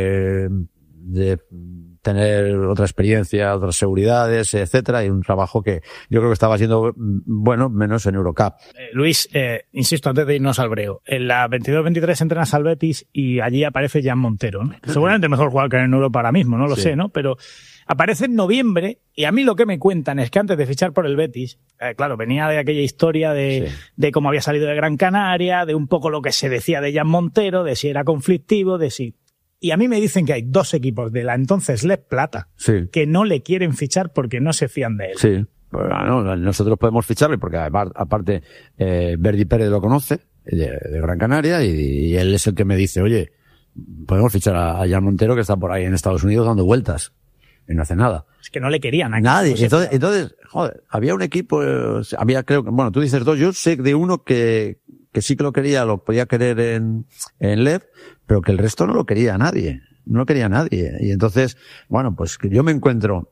de tener otra experiencia, otras seguridades, etcétera, y un trabajo que yo creo que estaba siendo bueno, menos en Eurocup. Luis, insisto, antes de irnos al breo, en la 22-23 entrenas al Betis y allí aparece Jan Montero, ¿no? Seguramente mejor jugador que en Europa ahora mismo, no lo sé, ¿no? Pero aparece en noviembre y a mí lo que me cuentan es que antes de fichar por el Betis, claro, venía de aquella historia de cómo había salido de Gran Canaria, de un poco lo que se decía de Jan Montero, de si era conflictivo, de si... Y a mí me dicen que hay 2 equipos de la entonces Les Plata que no le quieren fichar porque no se fían de él. Sí, bueno, nosotros podemos ficharle porque aparte Verdi Pérez lo conoce de Gran Canaria y él es el que me dice, oye, podemos fichar a Jan Montero que está por ahí en Estados Unidos dando vueltas y no hace nada. Es que no le querían. Nadie. Entonces, joder, había un equipo, creo que, bueno, tú dices 2, yo sé de uno que sí que lo quería, lo podía querer en LEV, pero que el resto no lo quería nadie. No lo quería nadie. Y entonces, bueno, pues que yo me encuentro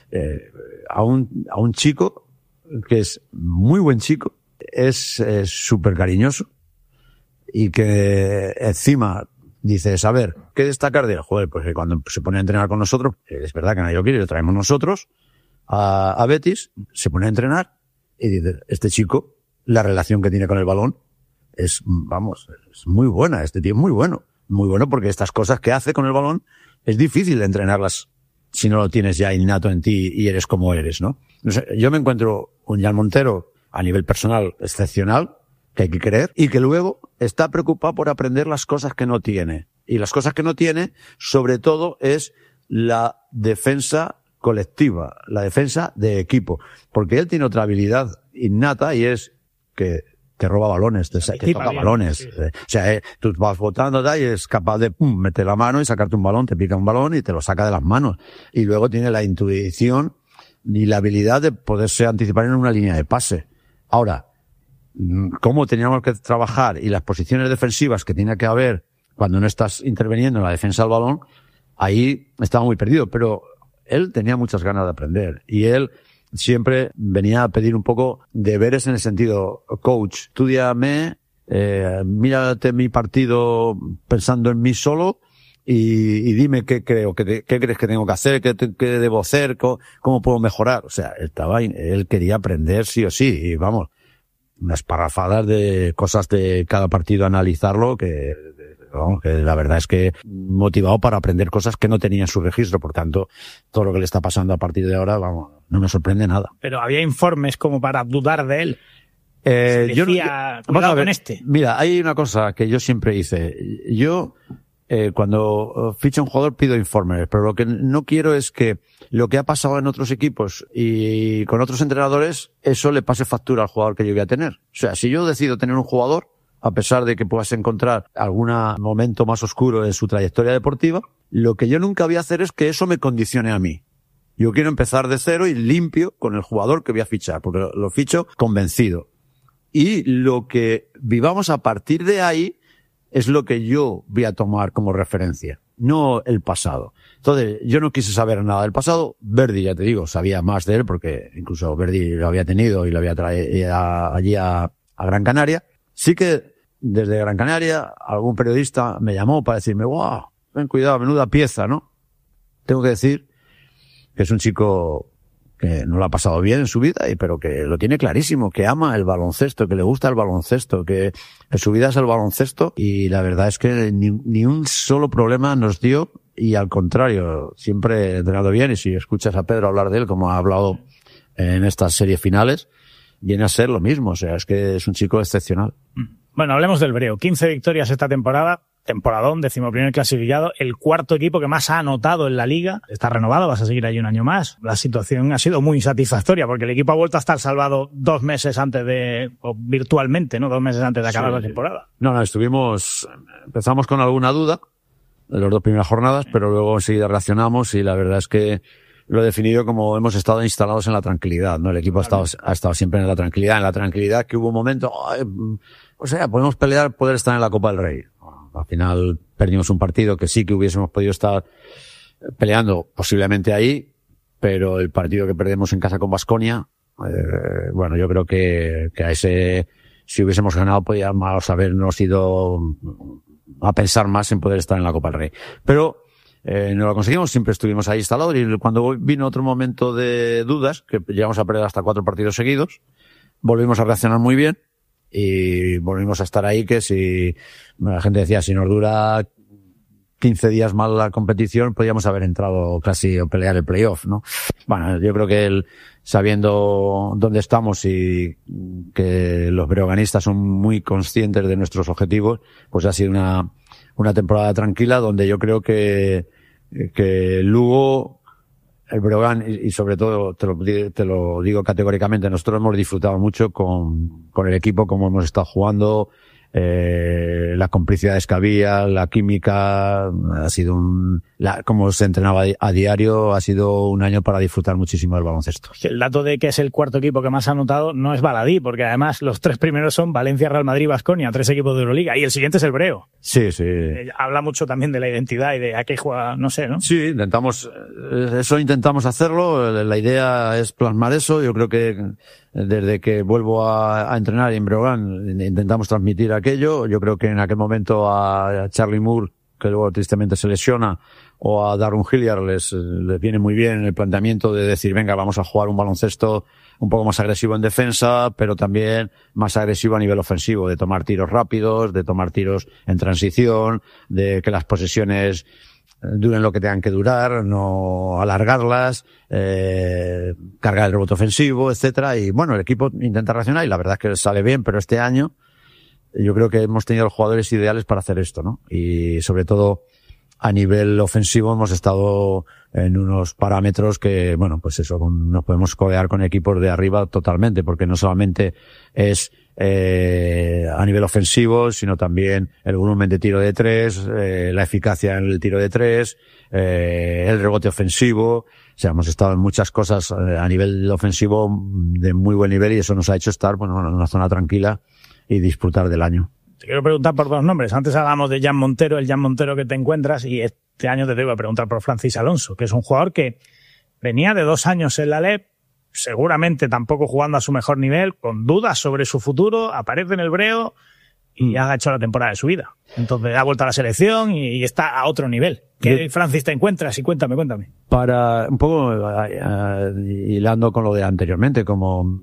a un chico que es muy buen chico, es súper cariñoso y que encima dices, a ver, ¿qué destacar de él? Joder, pues que cuando se pone a entrenar con nosotros, es verdad que nadie lo quiere, lo traemos nosotros a Betis, se pone a entrenar y dice, este chico, la relación que tiene con el balón es, vamos, es muy buena, este tío es muy bueno. Muy bueno porque estas cosas que hace con el balón es difícil de entrenarlas si no lo tienes ya innato en ti y eres como eres, ¿no? Yo me encuentro un Jan Montero a nivel personal excepcional, que hay que creer, y que luego está preocupado por aprender las cosas que no tiene. Y las cosas que no tiene, sobre todo, es la defensa colectiva, la defensa de equipo. Porque él tiene otra habilidad innata y es que te roba balones, te toca balones. Sí. O sea, tú vas botando y es capaz de meter la mano y sacarte un balón, te pica un balón y te lo saca de las manos. Y luego tiene la intuición y la habilidad de poderse anticipar en una línea de pase. Ahora, cómo teníamos que trabajar y las posiciones defensivas que tiene que haber cuando no estás interviniendo en la defensa del balón, ahí estaba muy perdido. Pero él tenía muchas ganas de aprender y él siempre venía a pedir un poco deberes en el sentido, coach, estúdiame, mírate mi partido pensando en mí solo y dime qué creo, qué crees que tengo que hacer, qué debo hacer, cómo puedo mejorar. O sea, él quería aprender sí o sí y vamos, unas parrafadas de cosas de cada partido, analizarlo, que la verdad es que motivado para aprender cosas que no tenía en su registro. Por tanto, todo lo que le está pasando a partir de ahora, vamos, no me sorprende nada. Pero había informes como para dudar de él. Vamos a ver, con este. Mira, hay una cosa que yo siempre hice. Yo, cuando ficho a un jugador pido informes, pero lo que no quiero es que lo que ha pasado en otros equipos y con otros entrenadores, eso le pase factura al jugador que yo voy a tener. O sea, si yo decido tener un jugador, a pesar de que puedas encontrar algún momento más oscuro en su trayectoria deportiva, lo que yo nunca voy a hacer es que eso me condicione a mí. Yo quiero empezar de cero y limpio con el jugador que voy a fichar, porque lo ficho convencido. Y lo que vivamos a partir de ahí es lo que yo voy a tomar como referencia, no el pasado. Entonces, yo no quise saber nada del pasado. Verdi, ya te digo, sabía más de él, porque incluso Verdi lo había tenido y lo había traído allí a Gran Canaria. Sí que desde Gran Canaria algún periodista me llamó para decirme, wow, ten cuidado, menuda pieza, ¿no? Tengo que decir que es un chico que no lo ha pasado bien en su vida, pero que lo tiene clarísimo, que ama el baloncesto, que le gusta el baloncesto, que su vida es el baloncesto, y la verdad es que ni un solo problema nos dio, y al contrario, siempre he entrenado bien, y si escuchas a Pedro hablar de él, como ha hablado en estas series finales, viene a ser lo mismo, o sea, es que es un chico excepcional. Bueno, hablemos del Breo. 15 victorias esta temporada, temporadón, 11º clasificado, el cuarto equipo que más ha anotado en la liga. Está renovado, vas a seguir ahí un año más. La situación ha sido muy satisfactoria porque el equipo ha vuelto a estar salvado 2 meses antes o virtualmente, ¿no? 2 meses antes de acabar la temporada. No, empezamos con alguna duda de las 2 primeras jornadas, pero luego enseguida reaccionamos y la verdad es que lo he definido como hemos estado instalados en la tranquilidad, ¿no? El equipo ha estado siempre en la tranquilidad que hubo un momento, o sea, podemos poder estar en la Copa del Rey. al final perdimos un partido que sí que hubiésemos podido estar peleando posiblemente ahí, pero el partido que perdemos en casa con Baskonia, bueno, yo creo que a ese, si hubiésemos ganado, podíamos habernos ido a pensar más en poder estar en la Copa del Rey. Pero no lo conseguimos, siempre estuvimos ahí instalados, y cuando vino otro momento de dudas, que llegamos a perder hasta 4 partidos seguidos, volvimos a reaccionar muy bien y volvimos a estar ahí, que si la gente decía, si nos dura 15 días más la competición, podíamos haber entrado casi a pelear el playoff, ¿no? Bueno, yo creo que sabiendo dónde estamos y que los breoganistas son muy conscientes de nuestros objetivos, pues ha sido una temporada tranquila, donde yo creo que Lugo, el Breogán y sobre todo, te lo digo categóricamente, nosotros hemos disfrutado mucho con el equipo, como hemos estado jugando, las complicidades que había, la química, ha sido como se entrenaba a diario, ha sido un año para disfrutar muchísimo del baloncesto. El dato de que es el cuarto equipo que más ha anotado no es baladí, porque además los 3 primeros son Valencia, Real Madrid, Baskonia, 3 equipos de Euroliga, y el siguiente es el Breo. Sí, sí. Habla mucho también de la identidad y de a qué juega, no sé, ¿no? Sí, intentamos hacerlo, la idea es plasmar eso. Yo creo que desde que vuelvo a entrenar en Breogán intentamos transmitir aquello. Yo creo que en aquel momento a Charlie Moore, que luego tristemente se lesiona, o a Darren Hilliard les viene muy bien el planteamiento de decir, venga, vamos a jugar un baloncesto un poco más agresivo en defensa, pero también más agresivo a nivel ofensivo, de tomar tiros rápidos, de tomar tiros en transición, de que las posesiones duren lo que tengan que durar, no alargarlas, cargar el rebote ofensivo, etcétera. Y bueno, el equipo intenta reaccionar y la verdad es que sale bien, pero este año yo creo que hemos tenido los jugadores ideales para hacer esto, ¿no? Y sobre todo a nivel ofensivo hemos estado en unos parámetros que, bueno, pues eso, nos podemos codear con equipos de arriba totalmente, porque no solamente es a nivel ofensivo, sino también el volumen de tiro de 3, la eficacia en el tiro de 3, el rebote ofensivo. O sea, hemos estado en muchas cosas a nivel ofensivo de muy buen nivel, y eso nos ha hecho estar, bueno, en una zona tranquila y disfrutar del año. Te quiero preguntar por 2 nombres. Antes hablamos de Jan Montero, el Jan Montero que te encuentras, y este año te tengo que preguntar por Francis Alonso, que es un jugador que venía de 2 años en la LEP, seguramente tampoco jugando a su mejor nivel, con dudas sobre su futuro, aparece en el Breo y ha hecho la temporada de su vida. Entonces ha vuelto a la selección y está a otro nivel. ¿Qué Francis te encuentras? Y cuéntame. Para un poco hilando con lo de anteriormente, como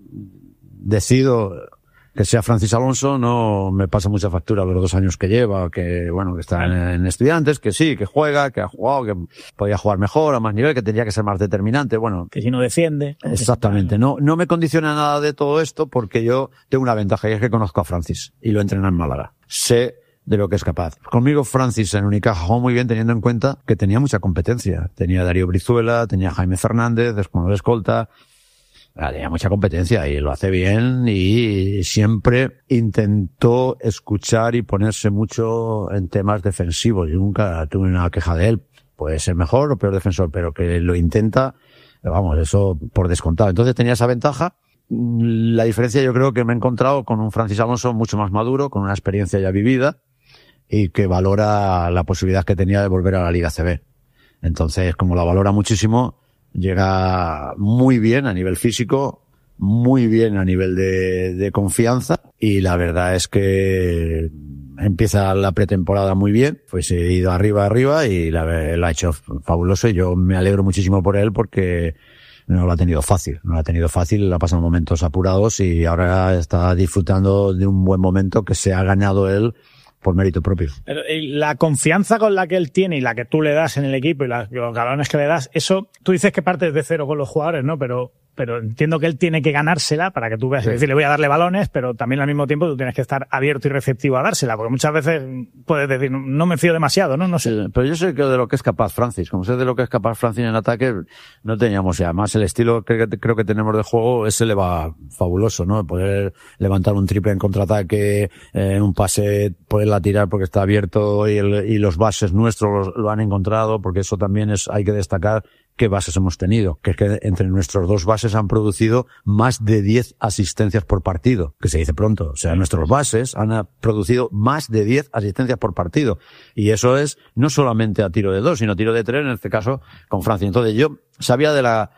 decido que sea Francis Alonso, no me pasa mucha factura los 2 años que lleva, que bueno, que está en Estudiantes, que sí, que juega, que ha jugado, que podía jugar mejor, a más nivel, que tendría que ser más determinante, bueno. Que si no defiende. Exactamente. No me condiciona nada de todo esto, porque yo tengo una ventaja, y es que conozco a Francis y lo entreno en Málaga. Sé de lo que es capaz. Conmigo Francis en Unicaja jugó muy bien, teniendo en cuenta que tenía mucha competencia. Tenía a Darío Brizuela, tenía a Jaime Fernández, como de escolta. Tenía mucha competencia y lo hace bien, y siempre intentó escuchar y ponerse mucho en temas defensivos. Yo nunca tuve una queja de él. Puede ser mejor o peor defensor, pero que lo intenta, vamos, eso por descontado. Entonces tenía esa ventaja. La diferencia, yo creo que me he encontrado con un Francis Alonso mucho más maduro, con una experiencia ya vivida, y que valora la posibilidad que tenía de volver a la Liga CB. Entonces, como la valora muchísimo, llega muy bien a nivel físico, muy bien a nivel de confianza, y la verdad es que empieza la pretemporada muy bien, pues he ido arriba y lo ha hecho fabuloso, y yo me alegro muchísimo por él, porque no lo ha tenido fácil, ha pasado momentos apurados y ahora está disfrutando de un buen momento que se ha ganado él por mérito propio. Pero la confianza con la que él tiene y la que tú le das en el equipo y los galones que le das, eso, tú dices que partes de cero con los jugadores, ¿no? Pero entiendo que él tiene que ganársela para que tú veas, es decir, le voy a darle balones, pero también al mismo tiempo tú tienes que estar abierto y receptivo a dársela, porque muchas veces puedes decir, no me fío demasiado, ¿no? No sé. Sí, pero yo sé que de lo que es capaz Francis, como sé de lo que es capaz Francis en ataque, no teníamos, y además el estilo que creo que tenemos de juego, ese le va fabuloso, ¿no? Poder levantar un triple en contraataque, en un pase, poderla tirar porque está abierto, y los bases nuestros lo han encontrado, porque eso también hay que destacar, ¿qué bases hemos tenido? Que es que entre nuestros dos bases han producido más de 10 asistencias por partido, que se dice pronto. O sea, nuestros bases han producido más de 10 asistencias por partido. Y eso es no solamente a tiro de 2, sino a tiro de 3, en este caso, con Francis. Entonces yo sabía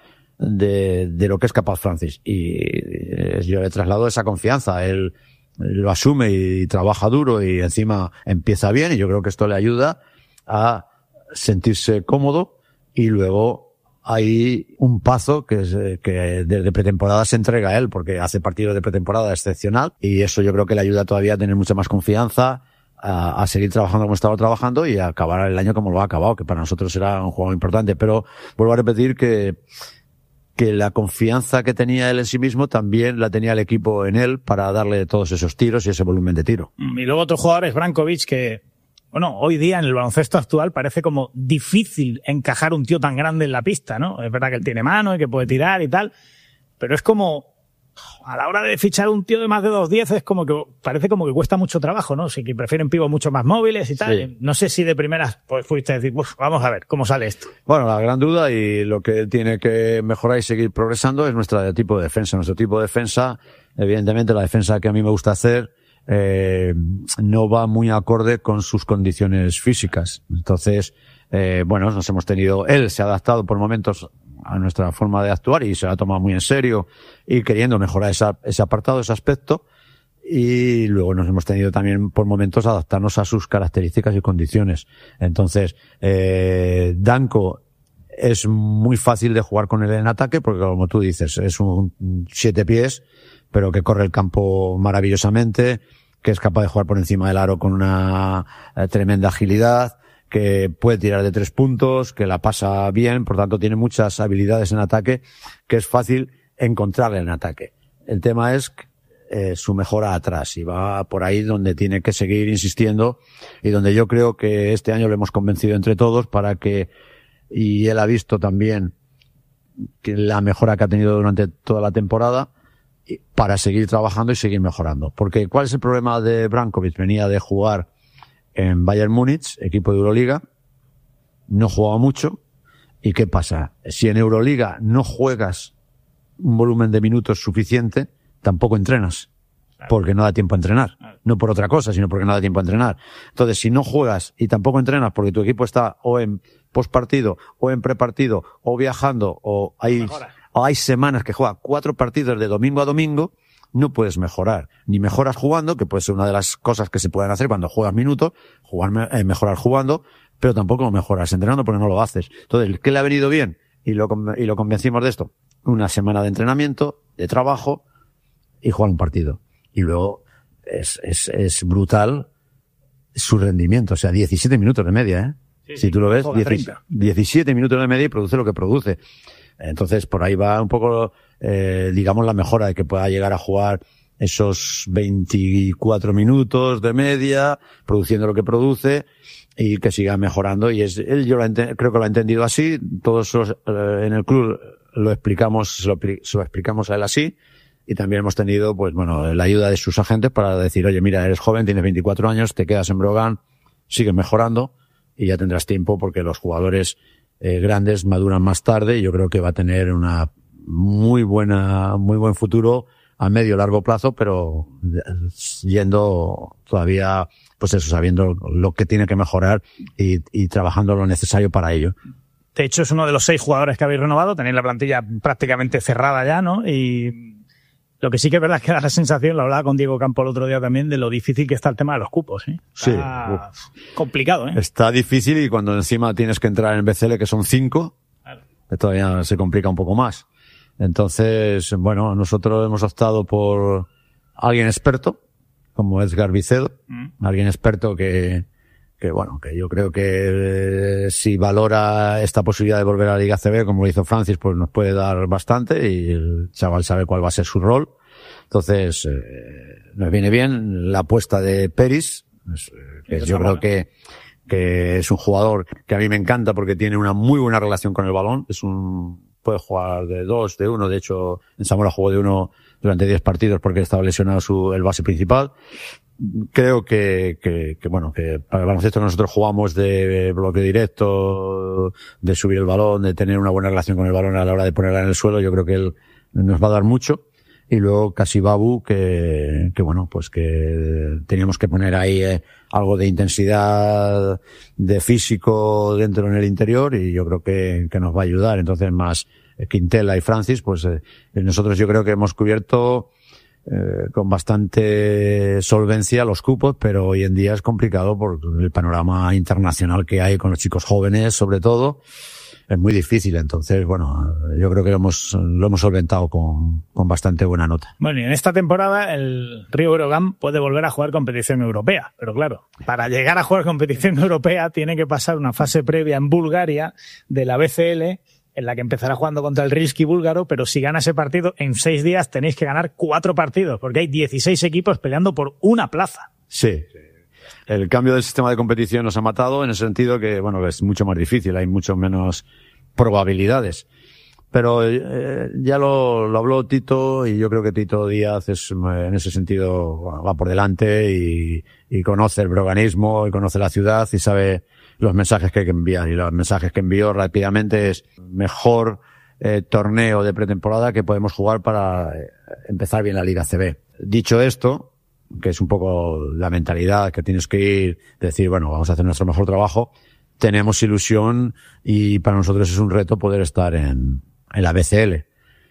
de lo que es capaz Francis. Y yo le traslado esa confianza. Él lo asume y trabaja duro y encima empieza bien, y yo creo que esto le ayuda a sentirse cómodo. Y luego hay un Pazo que desde pretemporada se entrega a él, porque hace partidos de pretemporada excepcional, y eso yo creo que le ayuda todavía a tener mucha más confianza, a seguir trabajando como estaba trabajando y a acabar el año como lo ha acabado, que para nosotros será un juego importante. Pero vuelvo a repetir que la confianza que tenía él en sí mismo también la tenía el equipo en él para darle todos esos tiros y ese volumen de tiro. Y luego otro jugador es Brankovic, que bueno, hoy día en el baloncesto actual parece como difícil encajar un tío tan grande en la pista, ¿no? Es verdad que él tiene mano y que puede tirar y tal, pero es como, a la hora de fichar un tío de más de 2'10", es como que parece como que cuesta mucho trabajo, ¿no? Sí, que prefieren pibos mucho más móviles y tal. Sí. No sé si de primeras pues fuiste a decir, vamos a ver cómo sale esto. Bueno, la gran duda y lo que él tiene que mejorar y seguir progresando es nuestro tipo de defensa. Nuestro tipo de defensa, evidentemente la defensa que a mí me gusta hacer, no va muy acorde con sus condiciones físicas. Entonces, bueno, él se ha adaptado por momentos a nuestra forma de actuar y se la ha tomado muy en serio y queriendo mejorar ese apartado, ese aspecto. Y luego nos hemos tenido también por momentos adaptarnos a sus características y condiciones. Entonces, Danko es muy fácil de jugar con él en ataque porque, como tú dices, es un 7 pies, pero que corre el campo maravillosamente, que es capaz de jugar por encima del aro con una tremenda agilidad, que puede tirar de 3 puntos, que la pasa bien, por tanto tiene muchas habilidades en ataque, que es fácil encontrarle en ataque. El tema es su mejora atrás, y va por ahí donde tiene que seguir insistiendo, y donde yo creo que este año lo hemos convencido entre todos para que, y él ha visto también que la mejora que ha tenido durante toda la temporada, para seguir trabajando y seguir mejorando. Porque ¿cuál es el problema de Brankovic? Venía de jugar en Bayern Múnich, equipo de Euroliga, no jugaba mucho, ¿y qué pasa? Si en Euroliga no juegas un volumen de minutos suficiente, tampoco entrenas, porque no da tiempo a entrenar. No por otra cosa, sino porque no da tiempo a entrenar. Entonces, si no juegas y tampoco entrenas porque tu equipo está o en postpartido, o en prepartido, o viajando, o hay semanas que juega 4 partidos de domingo a domingo, no puedes mejorar. Ni mejoras jugando, que puede ser una de las cosas que se pueden hacer cuando juegas minutos, mejorar jugando, pero tampoco mejoras entrenando porque no lo haces. Entonces, ¿qué le ha venido bien? Y lo convencimos de esto. Una semana de entrenamiento, de trabajo, y jugar un partido. Y luego es brutal su rendimiento. O sea, 17 minutos de media, ¿eh? Sí, si tú lo ves, 17 minutos de media y produce lo que produce. Entonces, por ahí va un poco, digamos, la mejora de que pueda llegar a jugar esos 24 minutos de media, produciendo lo que produce, y que siga mejorando. Y él yo creo que lo ha entendido así. Todos en el club lo explicamos, se lo explicamos a él así. Y también hemos tenido, pues bueno, la ayuda de sus agentes para decir, oye, mira, eres joven, tienes 24 años, te quedas en Brogan, sigues mejorando y ya tendrás tiempo, porque los jugadores grandes maduran más tarde, y yo creo que va a tener una muy buen futuro a medio largo plazo, pero yendo todavía, pues eso, sabiendo lo que tiene que mejorar y trabajando lo necesario para ello. De hecho, es uno de los 6 jugadores que habéis renovado, tenéis la plantilla prácticamente cerrada ya, ¿no? Y lo que sí que es verdad es que da la sensación, lo hablaba con Diego Campo el otro día también, de lo difícil que está el tema de los cupos, ¿eh? Está complicado, ¿eh? Está difícil, y cuando encima tienes que entrar en BCL, que son 5, claro, todavía se complica un poco más. Entonces, bueno, nosotros hemos optado por alguien experto, como Edgar Vicedo, alguien experto que yo creo que si valora esta posibilidad de volver a la Liga ACB, como lo hizo Francis, pues nos puede dar bastante, y el chaval sabe cuál va a ser su rol. Entonces, nos viene bien la apuesta de Peris, que yo creo que es un jugador que a mí me encanta porque tiene una muy buena relación con el balón. Puede jugar de 2, de 1. De hecho, en Zamora jugó de 1 durante 10 partidos porque estaba lesionado el base principal. creo que para el baloncesto que nosotros jugamos de bloque directo, de subir el balón, de tener una buena relación con el balón a la hora de ponerla en el suelo, yo creo que él nos va a dar mucho. Y luego casi Babu, que teníamos que poner ahí algo de intensidad, de físico dentro en el interior, y yo creo que nos va a ayudar. Entonces, más Quintela y Francis, pues nosotros yo creo que hemos cubierto con bastante solvencia los cupos, pero hoy en día es complicado por el panorama internacional que hay con los chicos jóvenes, sobre todo. Es muy difícil, entonces, bueno, yo creo que lo hemos solventado con bastante buena nota. Bueno, y en esta temporada el Río Breogán puede volver a jugar competición europea, pero claro, para llegar a jugar competición europea tiene que pasar una fase previa en Bulgaria de la BCL, en la que empezará jugando contra el Rimski búlgaro, pero si gana ese partido, en 6 días tenéis que ganar 4 partidos, porque hay 16 equipos peleando por una plaza. Sí. El cambio del sistema de competición nos ha matado en el sentido que, bueno, es mucho más difícil, hay mucho menos probabilidades. Pero ya lo habló Tito, y yo creo que Tito Díaz en ese sentido, bueno, va por delante y conoce el breoganismo y conoce la ciudad y sabe los mensajes que hay que enviar. Y los mensajes que envió rápidamente es mejor torneo de pretemporada que podemos jugar para empezar bien la Liga CB. Dicho esto, que es un poco la mentalidad que tienes que ir, decir, bueno, vamos a hacer nuestro mejor trabajo, tenemos ilusión y para nosotros es un reto poder estar en la BCL.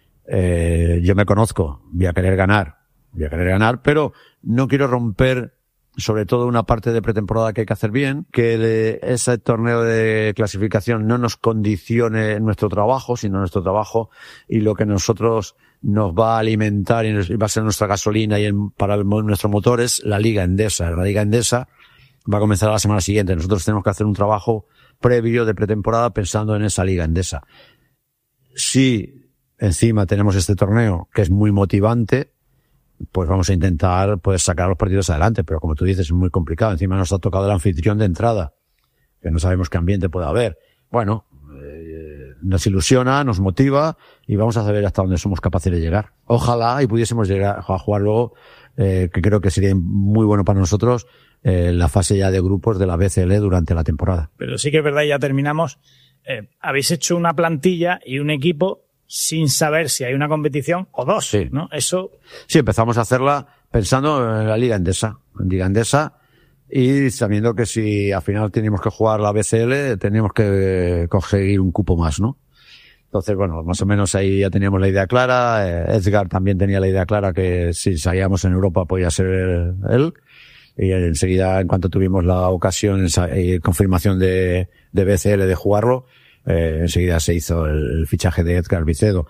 Yo me conozco, voy a querer ganar, pero no quiero romper sobre todo una parte de pretemporada que hay que hacer bien, que ese torneo de clasificación no nos condicione nuestro trabajo, sino nuestro trabajo y lo que nosotros nos va a alimentar y va a ser nuestra gasolina y para nuestro motor es la Liga Endesa. La Liga Endesa va a comenzar la semana siguiente. Nosotros tenemos que hacer un trabajo previo de pretemporada pensando en esa Liga Endesa. Si encima tenemos este torneo que es muy motivante, pues vamos a intentar poder sacar los partidos adelante, pero como tú dices es muy complicado. Encima nos ha tocado el anfitrión de entrada, que no sabemos qué ambiente puede haber. Bueno, nos ilusiona, nos motiva y vamos a saber hasta dónde somos capaces de llegar. Ojalá y pudiésemos llegar a jugar luego, que creo que sería muy bueno para nosotros, la fase ya de grupos de la BCL durante la temporada. Pero sí que es verdad, ya terminamos, habéis hecho una plantilla y un equipo sin saber si hay una competición o dos, sí, ¿no? Eso. Sí, empezamos a hacerla pensando en la Liga Endesa, y sabiendo que si al final teníamos que jugar la BCL, teníamos que conseguir un cupo más, ¿no? Entonces, bueno, más o menos ahí ya teníamos la idea clara. Edgar también tenía la idea clara que si salíamos en Europa podía ser él. Y enseguida, en cuanto tuvimos la ocasión y confirmación de BCL de jugarlo, enseguida se hizo el fichaje de Edgar Vicedo.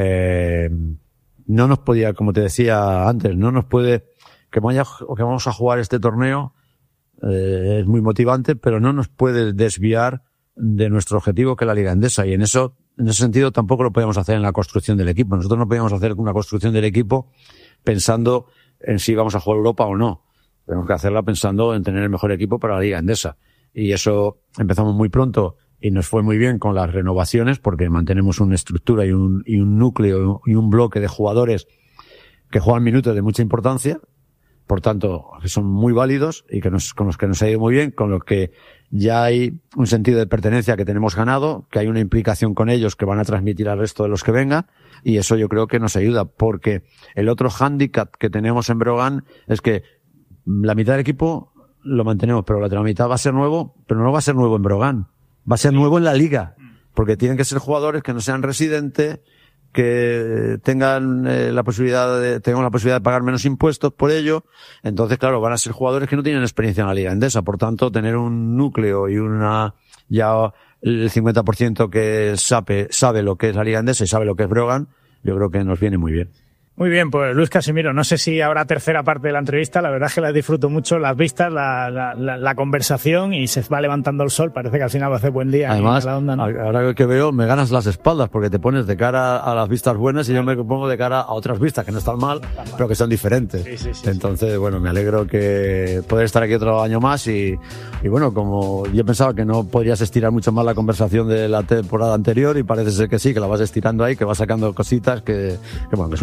No nos podía, como te decía antes, no nos puede, que vamos a jugar este torneo, es muy motivante, pero no nos puede desviar de nuestro objetivo, que es la Liga Endesa. Y en ese sentido tampoco lo podíamos hacer en la construcción del equipo. Nosotros no podíamos hacer una construcción del equipo pensando en si vamos a jugar Europa o no. Tenemos que hacerla pensando en tener el mejor equipo para la Liga Endesa. Y eso empezamos muy pronto y nos fue muy bien con las renovaciones, porque mantenemos una estructura y un núcleo y un bloque de jugadores que juegan minutos de mucha importancia, por tanto, que son muy válidos y con los que nos ha ido muy bien, con los que ya hay un sentido de pertenencia que tenemos ganado, que hay una implicación con ellos que van a transmitir al resto de los que vengan, y eso yo creo que nos ayuda, porque el otro hándicap que tenemos en Breogán es que la mitad del equipo lo mantenemos, pero la otra mitad va a ser nuevo, pero no va a ser nuevo en Breogán, va a ser nuevo en la liga, porque tienen que ser jugadores que no sean residentes, que tengan la posibilidad de pagar menos impuestos por ello. Entonces, claro, van a ser jugadores que no tienen experiencia en la Liga Endesa. Por tanto, tener un núcleo y ya el 50% que sabe lo que es la Liga Endesa y sabe lo que es Breogán, yo creo que nos viene muy bien. Muy bien, pues Luis Casimiro, no sé si habrá tercera parte de la entrevista, la verdad es que la disfruto mucho, las vistas, la conversación, y se va levantando el sol, parece que al final va a hacer buen día. Además, la onda, ¿no? Ahora que veo, me ganas las espaldas, porque te pones de cara a las vistas buenas y yo me pongo de cara a otras vistas que no están mal, pero que son diferentes. Sí. Entonces, bueno, me alegro que poder estar aquí otro año más y bueno, como yo pensaba que no podrías estirar mucho más la conversación de la temporada anterior, y parece ser que sí, que la vas estirando ahí, que vas sacando cositas, que bueno, que es un placer estar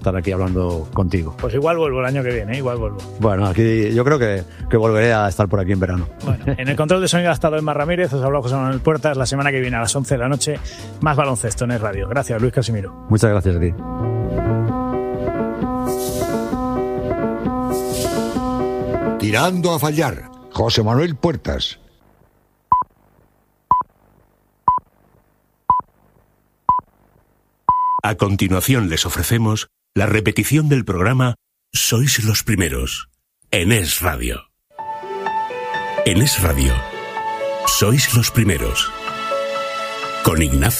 estar aquí hablando contigo. Pues igual vuelvo el año que viene, igual vuelvo. Bueno, aquí yo creo que volveré a estar por aquí en verano. Bueno, en el control de sonido ha estado Emma Ramírez, os habló José Manuel Puertas. La semana que viene a las 11 de la noche, más baloncesto en Es Radio. Gracias, Luis Casimiro. Muchas gracias a ti. Tirando a fallar, José Manuel Puertas. A continuación les ofrecemos la repetición del programa Sois los primeros, en Es Radio. En Es Radio, Sois los primeros, con Ignacio